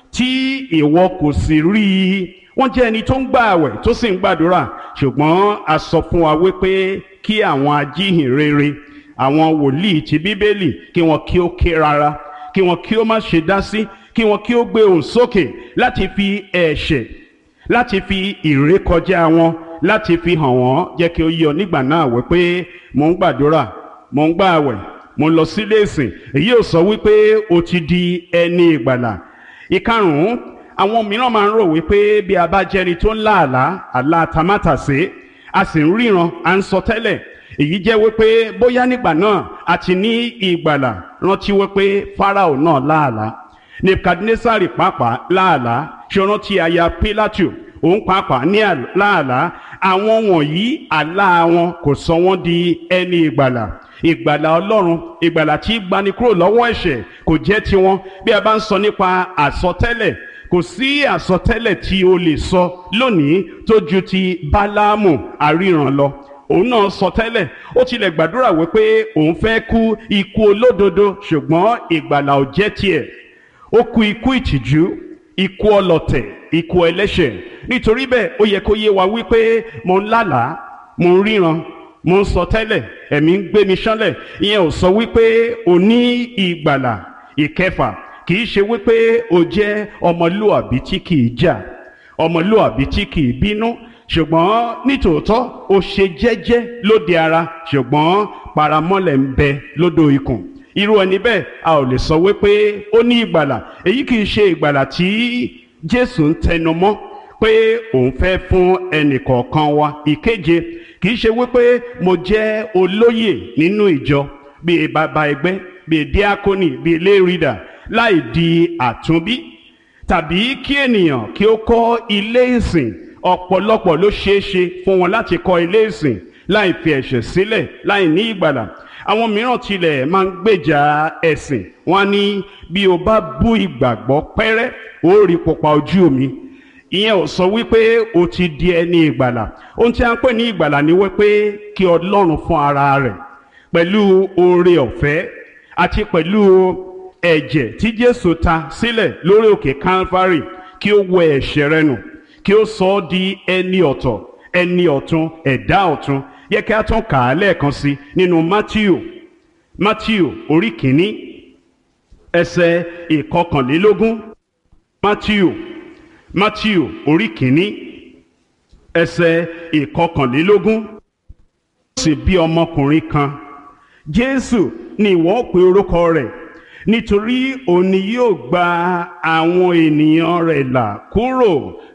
tí ìwọ kò sì rí i? Wọ́n jẹ́ ẹni tó ń gbà àwẹ̀ tó sì ń gbàdúrà, ṣùgbọ́n a sọ fún wa wípé kí àwọn ajíhìnrere, àwọn wòlíì ti Bíbélì, kí wọn kí ó ké rárá, kí wọn kí ó má ṣe dá sí, kí wọn kí ó gbé ohùn sókè láti fi ẹ̀ṣẹ̀, láti fi ìrékọjá wọn, láti fi hàn wọ́n. Jẹ́ kí ó yé ọ nígbà náà wípé mò ń gbàdúrà, mò ń gbà àwẹ̀, mò ń lọ sílé ìsìn. Èyí ò sọ wípé o ti di ẹni ìgbàlà. Ìkarùn-ún, àwọn mìíràn máa ń rò wípé bí a bá jẹ́ ẹni tó ń lá àlá, àlá tamátàsé, a sì ń ríran, à ń sọ tẹ́lẹ̀, èyí jẹ́ wípé bóyá nígbà náà a ti ní ìgbàlà. Rántí wípé Fáráò náà lá àlá, Nebukadnesari pàápàá lá àlá, ṣe rántí aya Pílátù, òun pàápàá ní láàlá. Àwọn wọ̀nyí àlá wọn kò sọ wọ́n di ẹni ìgbàlà. Ìgbàlà Ọlọ́run, ìgbàlà tí gbani kúrò lọ́wọ́ ẹ̀ṣẹ̀, kò jẹ́ tiwọn. Bí a bá ń sọ nípa àsọtẹ́lẹ̀, kò sí àsọtẹ́lẹ̀ tí o lè sọ lónìí tó ju ti Báláámù aríran lọ. Òun náà sọ tẹ́lẹ̀, ó tilẹ̀ gbàdúrà wípé òun fẹ́ kú ikú olódodo, ṣùgbọ́n ìgbàlà ò jẹ́ tiẹ̀. Ó kú ikú ìtìjú, ikú ọlọ̀tẹ̀, ikú ẹlẹ́ṣẹ̀. Nítorí bẹ́ẹ̀ ó yẹ kó yé wa wípé mo ń lálàá, mo ń ríran, mo ń sọ tẹ́lẹ̀, ẹ̀mí ń gbé mi ṣánlẹ̀. Ìyẹn ò sọ wípé o ní ìgbàlà. Ìkẹfà, kìí ṣe wípé o jẹ́ ọmọlúàbí tí kìí jà, ọmọlúàbí tí kìí bínú, ṣùgbọ́n nítòótọ́ o ṣe jẹ́jẹ́ lóde ara, ṣùgbọ́n paramọ́lẹ̀ ń bẹ lódò ikùn. Irú ẹni bẹ́ẹ̀ a ò lè sọ wípé ó ní ìgbàlà. Èyí kìí ṣe ìgbàlà tí Jésù ń tẹnu mọ́ pé òun fẹ́ fún ẹnì kọ̀ọ̀kan wa. Ìkeje, kìí ṣe wípé mo jẹ́ olóyè nínú ìjọ, bíi bàbá ẹgbẹ́, bíi díákónì, bíi lérìdà, láì di àtúnbí, tàbí kí ènìyàn kí ó kọ́ ilé ìsìn. Ọ̀pọ̀lọpọ̀ ló ṣeé ṣe fún wọn láti kọ́ ilé ìsìn láì fi ẹ̀ṣẹ̀ sílẹ̀, láì ní ìgbàlà. Àwọn mìíràn tilẹ̀ máa ń gbèjà ẹ̀sìn. Wọ́n ní bí o bá bú ìgbàgbọ́ pẹ́rẹ́, ó rí pupa ojú omi. Ìyẹn ò sọ wípé o ti di ẹni ìgbàlà. Ohun tí a ń pè ní ìgbàlà ni wípé kí Ọlọ́run fún ara rẹ̀ pẹ̀lú oore ọ̀fẹ́ àti pẹ̀lú ẹ̀jẹ̀ tí Jésù ta sílẹ̀ lórí òkè Calvary, kí ó wẹ ẹ̀ṣẹ̀ rẹ nù, kí ó sọ ọ́ di ẹni ọ̀tọ̀, ẹni ọ̀tun, ẹ̀dá ọ̀tun. Yẹ kí a tún kà á lẹ́ẹ̀kan sí nínú Mátíù, Mátíù orí kìíní ẹsẹ̀ ìkọkànlélógún. Mátíù, Mátíù orí kìíní ẹsẹ̀ ìkọkànlélógún sì bí ọmọkùnrin kan Jésù ni ìwọ ó pe orúkọ rẹ̀ nítorí òun ni yóò gba àwọn ènìyàn rẹ̀ là kúrò